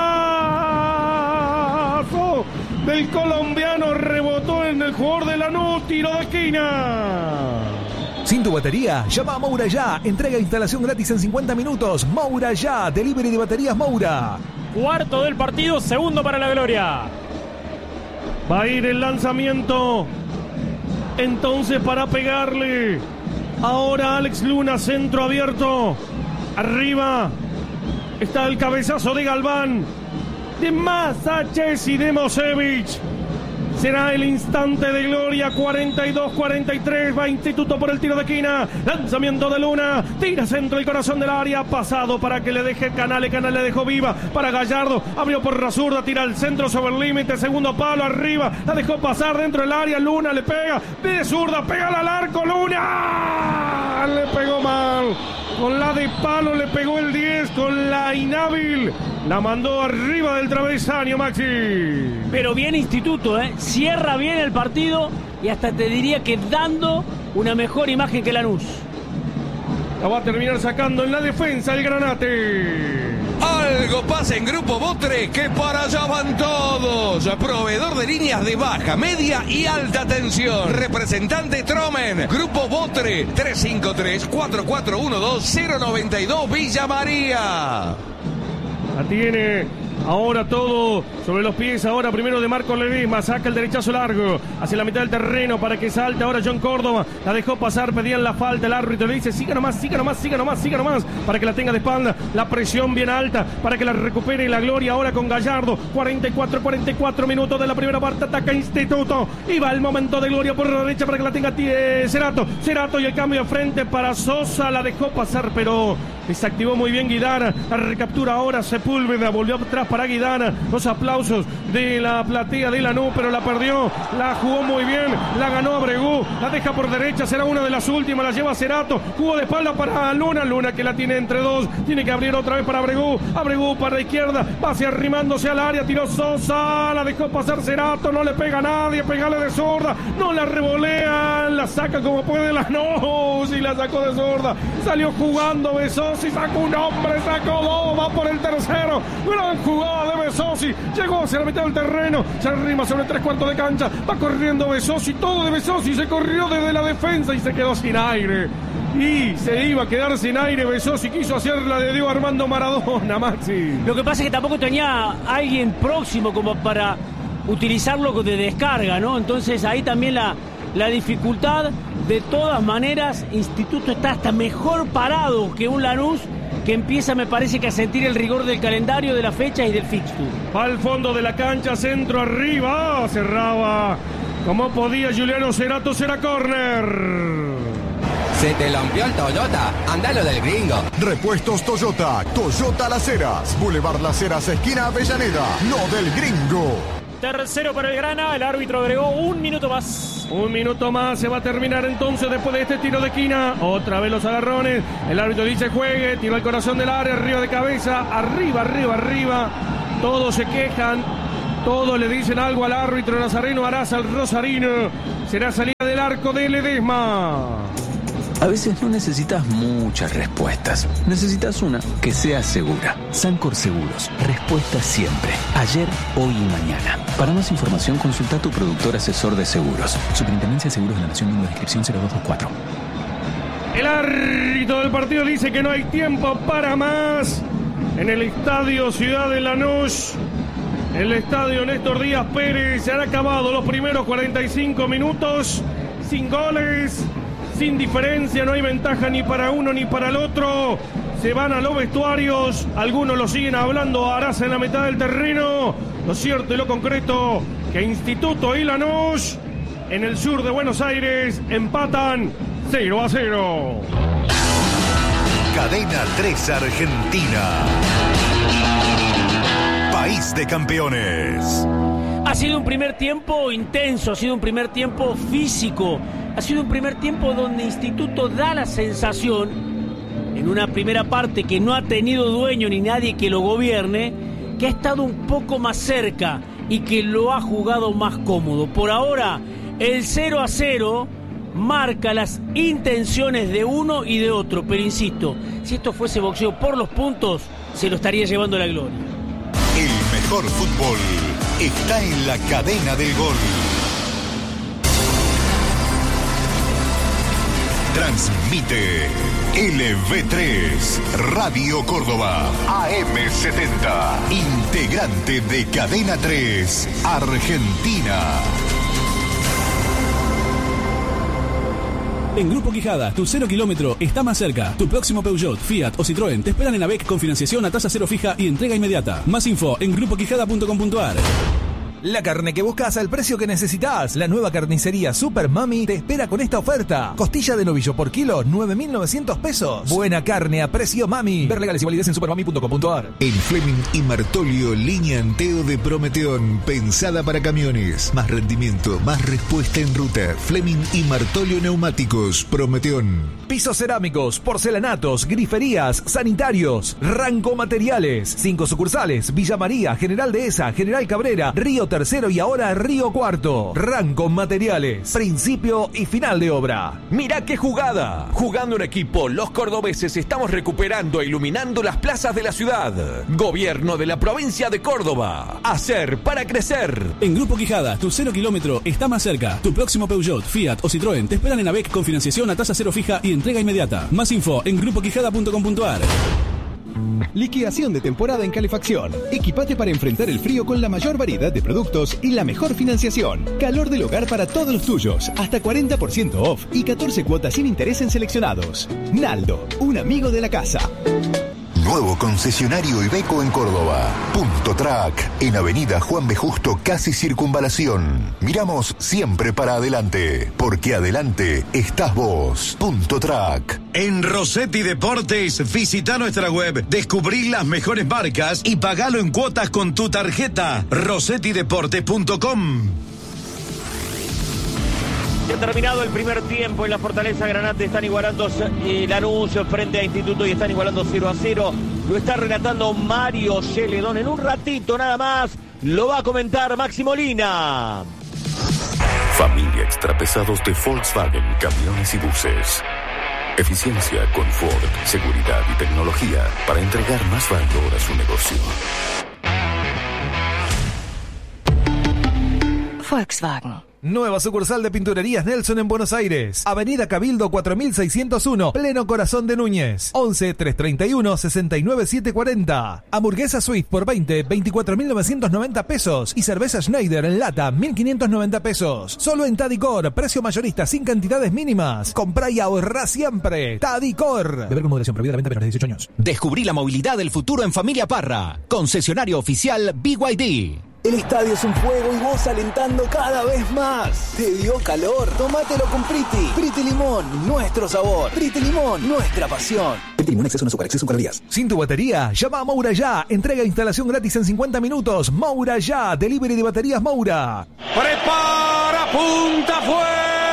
derechazo del colombiano, rebotó en el jugador de Lanús, tiro de esquina. Sin tu batería, llama a Moura Ya. Entrega e instalación gratis en 50 minutos. Moura Ya, delivery de baterías Moura. Cuarto del partido, segundo para la Gloria. Va a ir el lanzamiento. Entonces para pegarle. Ahora Alex Luna, centro abierto. Arriba está el cabezazo de Galván. De Masachesi de Mosevich. Será el instante de gloria, 42-43, va Instituto por el tiro de esquina, lanzamiento de Luna, tira centro el corazón del área, pasado para que le deje Canales le dejó viva para Gallardo, abrió por la zurda, tira el centro sobre el límite, segundo palo arriba, la dejó pasar dentro del área, Luna le pega, de zurda, pega al arco, Luna, le pegó mal, con la de palo le pegó el 10, con la inhábil, la mandó arriba del travesaño, Maxi. Pero bien Instituto, cierra bien el partido y hasta te diría que dando una mejor imagen que Lanús. La va a terminar sacando en la defensa el Granate. Algo pasa en Grupo Botre, que para allá van todos. Proveedor de líneas de baja, media y alta tensión. Representante Tromen. Grupo Botre, 353-4412-092 Villa María. La tiene ahora todo sobre los pies. Ahora primero de Marco Ledesma. Saca el derechazo largo hacia la mitad del terreno para que salte ahora John Córdoba. La dejó pasar, pedían la falta. El árbitro le dice siga nomás para que la tenga de espalda. La presión bien alta para que la recupere la Gloria ahora con Gallardo. 44 minutos de la primera parte. Ataca Instituto. Y va el momento de gloria por la derecha para que la tenga Cerato y el cambio de frente para Sosa. La dejó pasar pero Desactivó muy bien Guidara. La recaptura ahora Sepúlveda. Volvió atrás para Guidara. Los aplausos de la platea de Lanús, pero la perdió. La jugó muy bien. La ganó Abregu. La deja por derecha. Será una de las últimas. La lleva Cerato. Jugó de espalda para Luna. Luna que la tiene entre dos. Tiene que abrir otra vez para Abregu. Abregu para la izquierda. Va hacia arrimándose al área. Tiró Sosa. La dejó pasar Cerato. No le pega a nadie. Pegale de zurda. No la revolean. La saca como puede Lanús. Y la sacó de zurda. Salió jugando Besosi. Sacó un hombre. Sacó dos. Va por el tercero. Gran jugada de Besosi. Llegó hacia la mitad del terreno. Se arrima sobre 3/4 de cancha. Va corriendo Besosi. Todo de Besosi. Se corrió desde la defensa y se quedó sin aire. Y se iba a quedar sin aire Besosi. Quiso hacer la de Diego Armando Maradona, Maxi. Lo que pasa es que tampoco tenía alguien próximo como para utilizarlo de descarga, ¿no? Entonces ahí también la dificultad. De todas maneras, Instituto está hasta mejor parado que un Lanús que empieza, me parece, que a sentir el rigor del calendario, de la fecha y del fixture. Va al fondo de la cancha, centro arriba, cerraba como podía Juliano Cerato. Será córner. Se te lampió el Toyota, andalo del Gringo. Repuestos Toyota, Toyota Las Heras, Boulevard Las Heras, esquina Avellaneda, no del Gringo. Tercero para el Grana, el árbitro agregó 1 minuto más. 1 minuto más, se va a terminar entonces después de este tiro de esquina. Otra vez los agarrones, el árbitro dice juegue, tiro al corazón del área, arriba de cabeza, arriba. Todos se quejan, todos le dicen algo al árbitro Nazareno Araza, al rosarino. Será salida del arco de Ledesma. A veces no necesitas muchas respuestas. Necesitas una que sea segura. Sancor Seguros. Respuesta siempre. Ayer, hoy y mañana. Para más información, consulta a tu productor asesor de seguros. Superintendencia de Seguros de la Nación, número de inscripción 0224. El árbitro del partido dice que no hay tiempo para más. En el estadio Ciudad de Lanús, el estadio Néstor Díaz Pérez, se han acabado los primeros 45 minutos. Sin goles, sin diferencia, no hay ventaja ni para uno ni para el otro. Se van a los vestuarios, algunos lo siguen hablando a Araza en la mitad del terreno. Lo cierto y lo concreto, que Instituto y Lanús en el sur de Buenos Aires empatan 0-0. Cadena 3 Argentina. País de campeones. Ha sido un primer tiempo intenso, ha sido un primer tiempo físico, ha sido un primer tiempo donde Instituto da la sensación, en una primera parte que no ha tenido dueño ni nadie que lo gobierne, que ha estado un poco más cerca y que lo ha jugado más cómodo. Por ahora, el 0-0 marca las intenciones de uno y de otro, pero insisto, si esto fuese boxeo por los puntos, se lo estaría llevando la gloria. El mejor fútbol está en la cadena del gol. Transmite LV3 Radio Córdoba AM70, integrante de Cadena 3 Argentina. En Grupo Quijada, tu 0 kilómetro está más cerca. Tu próximo Peugeot, Fiat o Citroën te esperan en ABEC con financiación a tasa cero fija y entrega inmediata. Más info en grupoquijada.com.ar. La carne que buscas al precio que necesitas. La nueva carnicería Super Mami te espera con esta oferta. Costilla de novillo por kilo, 9.900 pesos. Buena carne a precio Mami. Ver legales y validez en supermami.com.ar. En Fleming y Martolio, línea Anteo de Prometeón, pensada para camiones. Más rendimiento, más respuesta en ruta. Fleming y Martolio Neumáticos, Prometeón. Pisos cerámicos, porcelanatos, griferías, sanitarios. Ranco Materiales. 5 sucursales: Villa María, General Dehesa, General Cabrera, Río Tercero y ahora Río Cuarto. Ranco Materiales. Principio y final de obra. Mirá qué jugada. Jugando en equipo, los cordobeses estamos recuperando e iluminando las plazas de la ciudad. Gobierno de la provincia de Córdoba. Hacer para crecer. En Grupo Quijada, tu 0 kilómetro está más cerca. Tu próximo Peugeot, Fiat o Citroën te esperan en ABEC con financiación a tasa cero fija y entrega inmediata. Más info en grupoquijada.com.ar. Liquidación de temporada en calefacción. Equipate para enfrentar el frío con la mayor variedad de productos y la mejor financiación. Calor del hogar para todos los tuyos. Hasta 40% off y 14 cuotas sin interés en seleccionados. Naldo, un amigo de la casa. Nuevo concesionario Iveco en Córdoba. Punto Track, en Avenida Juan B. Justo, casi Circunvalación. Miramos siempre para adelante, porque adelante estás vos. Punto Track. En Rossetti Deportes, visita nuestra web, descubrí las mejores marcas y pagalo en cuotas con tu tarjeta. rossettideportes.com. Ya ha terminado el primer tiempo en la Fortaleza Granate. Están igualando el anuncio frente a Instituto y están igualando 0-0. Lo está relatando Mario Celedón. En un ratito nada más lo va a comentar Maxi Molina. Familia extrapesados de Volkswagen, camiones y buses. Eficiencia, confort, seguridad y tecnología para entregar más valor a su negocio. Volkswagen. Nueva sucursal de Pinturerías Nelson en Buenos Aires. Avenida Cabildo 4601, pleno corazón de Núñez. 11-331-69740. Hamburguesa Swift por 24.990 pesos. Y cerveza Schneider en lata, 1.590 pesos. Solo en Tadicor, precio mayorista sin cantidades mínimas. Comprá y ahorrá siempre. Tadicor. Beber con moderación, prohibida la venta menores de 18 años. Descubrí la movilidad del futuro en Familia Parra. Concesionario oficial BYD. El estadio es un juego y vos alentando cada vez más. ¿Te dio calor? Tómatelo con Priti. Priti Limón, nuestro sabor. Priti Limón, nuestra pasión. Priti Limón, exceso en azúcar, exceso en calorías. Sin tu batería, llama a Moura Ya. Entrega e instalación gratis en 50 minutos. Moura Ya, delivery de baterías Moura. Prepara, punta, fue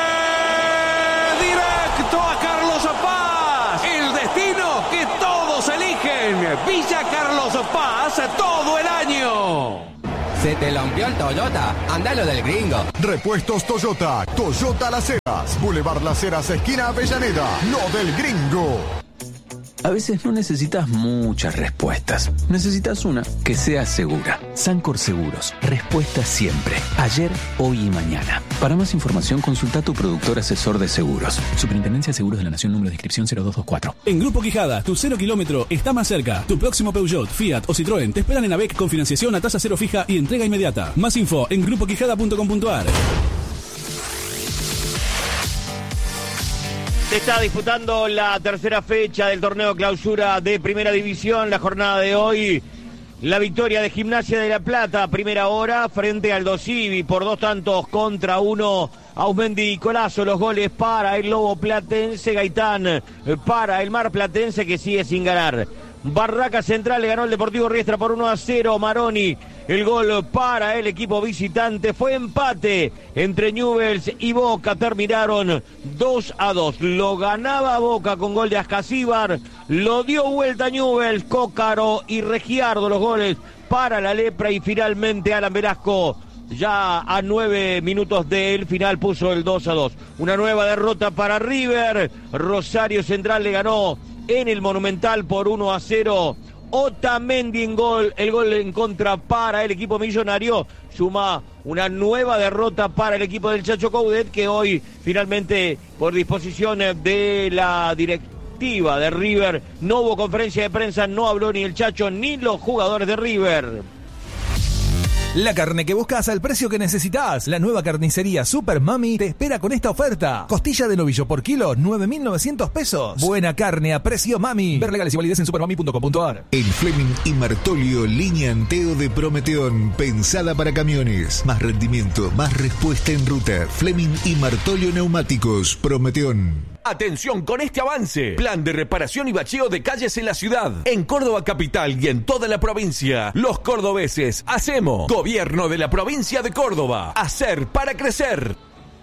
directo a Carlos Paz. El destino que todos eligen. Villa Carlos Paz todo el año. ¿Se te rompió el Toyota? Andalo del Gringo. Repuestos Toyota. Toyota Las Heras. Boulevard Las Heras, esquina Avellaneda. Lo del Gringo. A veces no necesitas muchas respuestas. Necesitas una que sea segura. Sancor Seguros. Respuesta siempre. Ayer, hoy y mañana. Para más información, consulta a tu productor asesor de seguros. Superintendencia de Seguros de la Nación, número de inscripción 0224. En Grupo Quijada, tu 0 kilómetro está más cerca. Tu próximo Peugeot, Fiat o Citroën te esperan en AVEC con financiación a tasa cero fija y entrega inmediata. Más info en grupoquijada.com.ar. Se está disputando la tercera fecha del torneo clausura de Primera División. La jornada de hoy, la victoria de Gimnasia de La Plata, primera hora, frente al Dosivi por 2-1 Ausmendi y Colazo. Los goles para el Lobo Platense, Gaitán para el Mar Platense, que sigue sin ganar. Barraca Central le ganó el Deportivo Riestra por 1-0. Maroni, el gol para el equipo visitante. Fue empate entre Newell's y Boca. Terminaron 2-2. Lo ganaba Boca con gol de Ascasíbar. Lo dio vuelta Newell's, Cócaro y Regiardo. Los goles para la Lepra. Y finalmente Alan Velasco, ya a 9 minutos del final, puso el 2-2. Una nueva derrota para River. Rosario Central le ganó en el Monumental por 1-0. Otamendi en gol, el gol en contra para el equipo millonario. Suma una nueva derrota para el equipo del Chacho Coudet, que hoy finalmente, por disposición de la directiva de River, no hubo conferencia de prensa, no habló ni el Chacho ni los jugadores de River. La carne que buscas al precio que necesitas. La nueva carnicería Super Mami te espera con esta oferta. Costilla de novillo por kilo, 9.900 pesos. Buena carne a precio Mami. Ver legales y validez en supermami.com.ar. El Fleming y Martolio, línea Anteo de Prometeón, pensada para camiones. Más rendimiento, más respuesta en ruta. Fleming y Martolio Neumáticos, Prometeón. Atención con este avance. Plan de reparación y bacheo de calles en la ciudad. En Córdoba capital y en toda la provincia. Los cordobeses hacemos. Gobierno de la provincia de Córdoba. Hacer para crecer.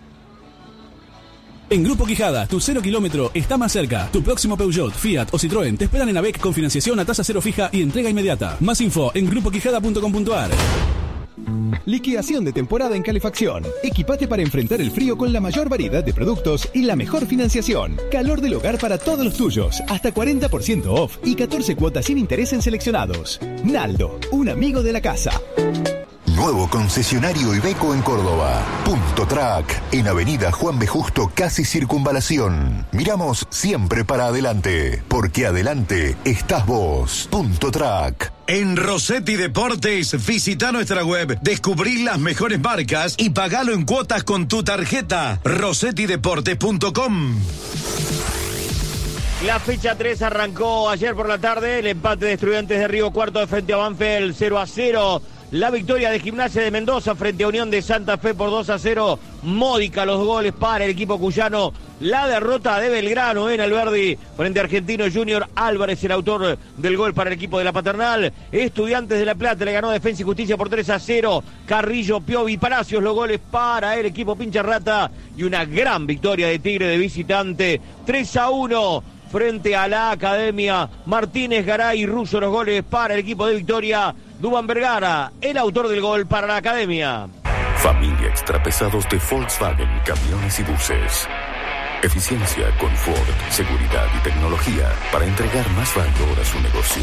En Grupo Quijada, tu 0 kilómetro está más cerca. Tu próximo Peugeot, Fiat o Citroën te esperan en AVEC con financiación a tasa cero fija y entrega inmediata. Más info en grupoquijada.com.ar. Liquidación de temporada en calefacción. Equipate para enfrentar el frío con la mayor variedad de productos y la mejor financiación. Calor del hogar para todos los tuyos. Hasta 40% off y 14 cuotas sin interés en seleccionados. Naldo, un amigo de la casa. Nuevo concesionario Iveco en Córdoba. Punto Track, en Avenida Juan B. Justo, casi Circunvalación. Miramos siempre para adelante, porque adelante estás vos. Punto Track. En Rossetti Deportes, visita nuestra web, descubrí las mejores marcas y pagalo en cuotas con tu tarjeta. rossettideportes.com. La fecha 3 arrancó ayer por la tarde. El empate de Estudiantes de Río Cuarto frente a Banfield 0-0. La victoria de Gimnasia de Mendoza frente a Unión de Santa Fe por 2-0. Módica los goles para el equipo cuyano. La derrota de Belgrano en Alberdi frente a Argentino Junior. Álvarez, el autor del gol para el equipo de la Paternal. Estudiantes de La Plata le ganó Defensa y Justicia por 3-0. Carrillo, Piovi, Palacios los goles para el equipo Pincharrata. Y una gran victoria de Tigre de visitante 3-1. Frente a la Academia. Martínez, Garay y Russo los goles para el equipo de Victoria. Dubán Vergara, el autor del gol para la Academia. Familia Extrapesados de Volkswagen Camiones y Buses. Eficiencia, confort, seguridad y tecnología para entregar más valor a su negocio.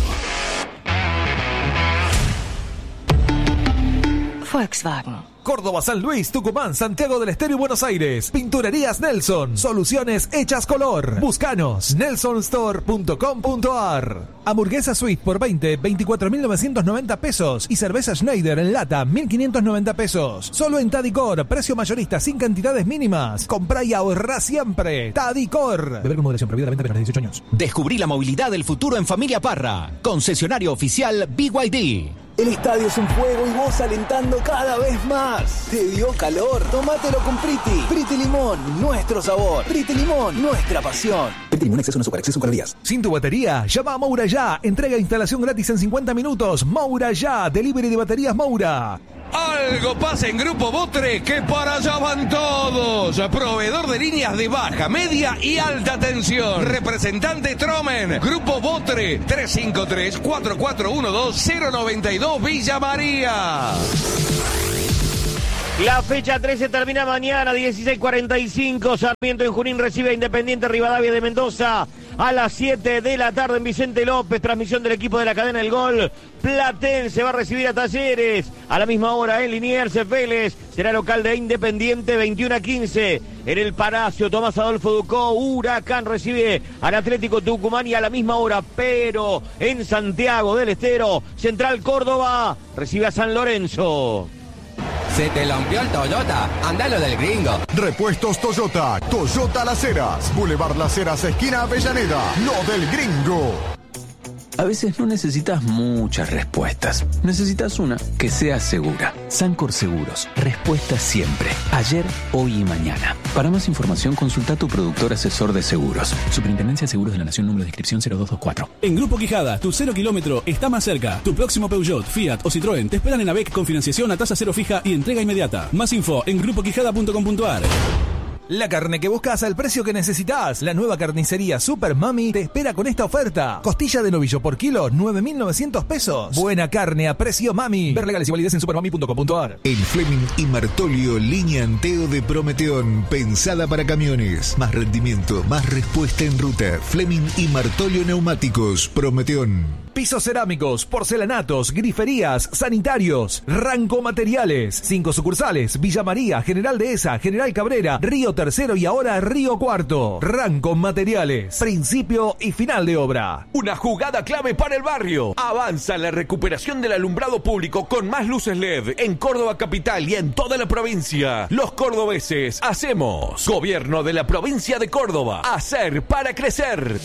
Volkswagen. Córdoba, San Luis, Tucumán, Santiago del Estero y Buenos Aires. Pinturerías Nelson. Soluciones hechas color. Búscanos. nelsonstore.com.ar. Hamburguesa Suite por 24.990 pesos. Y cerveza Schneider en lata, 1.590 pesos. Solo en Tadicor. Precio mayorista sin cantidades mínimas. Comprá y ahorrá siempre. Tadicor. Beber con moderación. Prohibida la venta menores de 18 años. Descubrí la movilidad del futuro en Familia Parra. Concesionario oficial BYD. El estadio es un juego y vos alentando cada vez más. ¿Te dio calor? Tómatelo con Priti. Priti Limón, nuestro sabor. Priti Limón, nuestra pasión. Priti Limón, exceso no azúcar, exceso calorías. Sin tu batería, llama a Moura Ya. Entrega e instalación gratis en 50 minutos. Moura Ya, delivery de baterías Moura. Algo pasa en Grupo Botre que para allá van todos. Proveedor de líneas de baja, media y alta tensión. Representante Tromen. Grupo Botre 353-4412-092 Villa María. La fecha 13 termina mañana, 16:45. Sarmiento en Junín recibe a Independiente Rivadavia de Mendoza. A las 7 de la tarde en Vicente López, transmisión del equipo de la cadena El Gol. Platense va a recibir a Talleres. A la misma hora en Liniers, Vélez será local de Independiente, 21:15. En el Palacio, Tomás Adolfo Ducó, Huracán recibe al Atlético Tucumán. Y a la misma hora, pero en Santiago del Estero, Central Córdoba recibe a San Lorenzo. ¿Se te rompió el Toyota? Andalo del gringo. Repuestos Toyota. Toyota Las Heras. Boulevard Las Heras, esquina Avellaneda. Lo del gringo. A veces no necesitas muchas respuestas. Necesitas una que sea segura. Sancor Seguros. Respuesta siempre. Ayer, hoy y mañana. Para más información, consulta a tu productor asesor de seguros. Superintendencia de Seguros de la Nación, número de inscripción 0224. En Grupo Quijada, tu 0 kilómetro está más cerca. Tu próximo Peugeot, Fiat o Citroën te esperan en AVEC con financiación a tasa cero fija y entrega inmediata. Más info en grupoquijada.com.ar. La carne que buscas al precio que necesitas. La nueva carnicería Super Mami te espera con esta oferta. Costilla de novillo por kilo, 9.900 pesos. Buena carne a precio Mami. Ver legales y validez en supermami.com.ar. El Fleming y Martolio, línea Anteo de Prometeón, pensada para camiones. Más rendimiento, más respuesta en ruta. Fleming y Martolio Neumáticos, Prometeón. Pisos cerámicos, porcelanatos, griferías, sanitarios. Ranco Materiales. 5 sucursales. Villa María, General Dehesa, General Cabrera, Río Tercero y ahora Río Cuarto. Ranco Materiales. Principio y final de obra. Una jugada clave para el barrio. Avanza la recuperación del alumbrado público con más luces LED en Córdoba capital y en toda la provincia. Los cordobeses hacemos. Gobierno de la provincia de Córdoba. Hacer para crecer.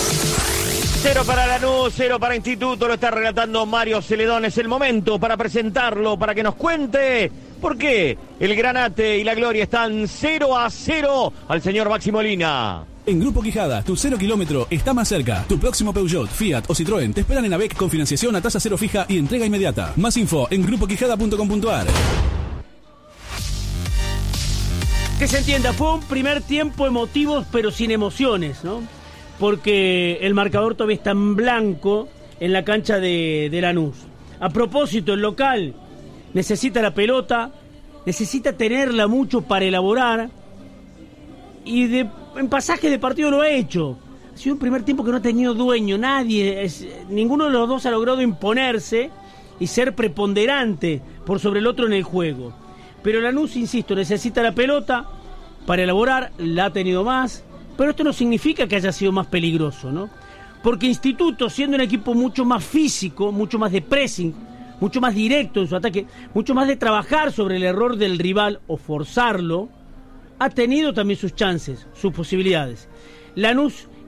0 para Lanús, 0 para Instituto, lo está relatando Mario Celedón. Es el momento para presentarlo, para que nos cuente por qué el Granate y la Gloria están 0-0 al señor Maxi Molina. En Grupo Quijada, tu 0 kilómetro está más cerca. Tu próximo Peugeot, Fiat o Citroën te esperan en AVEC con financiación a tasa cero fija y entrega inmediata. Más info en grupoquijada.com.ar. Que se entienda, fue un primer tiempo emotivo pero sin emociones, ¿no? Porque el marcador todavía está en blanco en la cancha de Lanús. A propósito, el local necesita la pelota, necesita tenerla mucho para elaborar, y en pasaje de partido lo ha hecho. Ha sido un primer tiempo que no ha tenido dueño, ninguno de los dos ha logrado imponerse y ser preponderante por sobre el otro en el juego. Pero Lanús, insisto, necesita la pelota para elaborar, la ha tenido más. Pero esto no significa que haya sido más peligroso, ¿no? Porque Instituto, siendo un equipo mucho más físico, mucho más de pressing, mucho más directo en su ataque, mucho más de trabajar sobre el error del rival o forzarlo, ha tenido también sus chances, sus posibilidades. Lanús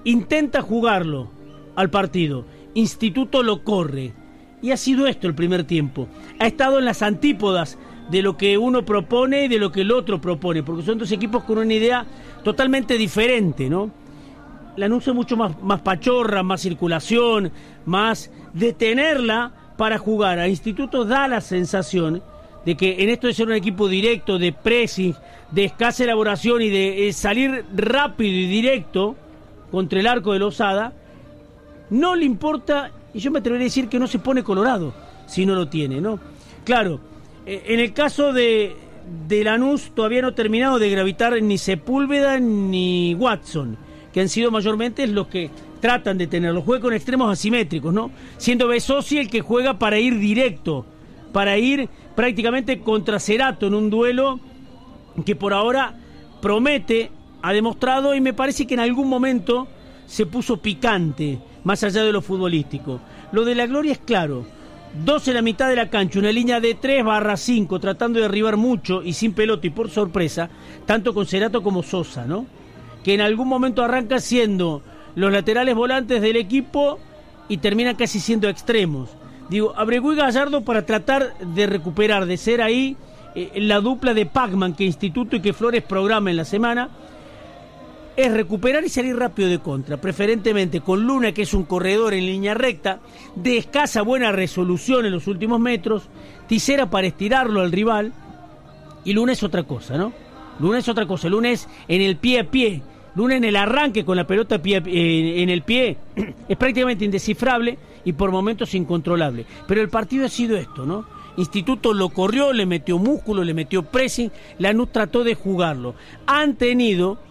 intenta jugarlo al partido, Instituto lo corre, y ha sido esto el primer tiempo. Ha estado en las antípodas de lo que uno propone y de lo que el otro propone, porque son dos equipos con una idea totalmente diferente, ¿no? Lanús es mucho más pachorra, más circulación, más detenerla para jugar. A Instituto da la sensación de que en esto de ser un equipo directo, de pressing, de escasa elaboración y de salir rápido y directo contra el arco de Losada, no le importa, y yo me atrevería a decir que no se pone colorado si no lo tiene, ¿no? Claro, en el caso de Lanús todavía no ha terminado de gravitar ni Sepúlveda ni Watson, que han sido mayormente los que tratan de tenerlo. Juega con extremos asimétricos, ¿no? Siendo Besosi el que juega para ir directo, para ir prácticamente contra Cerato en un duelo que por ahora promete, ha demostrado, y me parece que en algún momento se puso picante, más allá de lo futbolístico. Lo de la Gloria es claro, 2 en la mitad de la cancha, una línea de 3/5, tratando de derribar mucho y sin pelota y por sorpresa, tanto con Cerato como Sosa, ¿no? Que en algún momento arranca siendo los laterales volantes del equipo y termina casi siendo extremos. Digo, Abregui y Gallardo para tratar de recuperar, de ser ahí la dupla de Pacman que Instituto y que Flores programa en la semana, es recuperar y salir rápido de contra, preferentemente con Luna, que es un corredor en línea recta, de escasa buena resolución en los últimos metros, Tisera para estirarlo al rival, y Luna es otra cosa, ¿no? Luna es otra cosa, Luna es en el pie a pie, Luna en el arranque con la pelota en el pie es prácticamente indescifrable y por momentos incontrolable. Pero el partido ha sido esto, ¿no? Instituto lo corrió, le metió músculo, le metió pressing, Lanús trató de jugarlo. Han tenido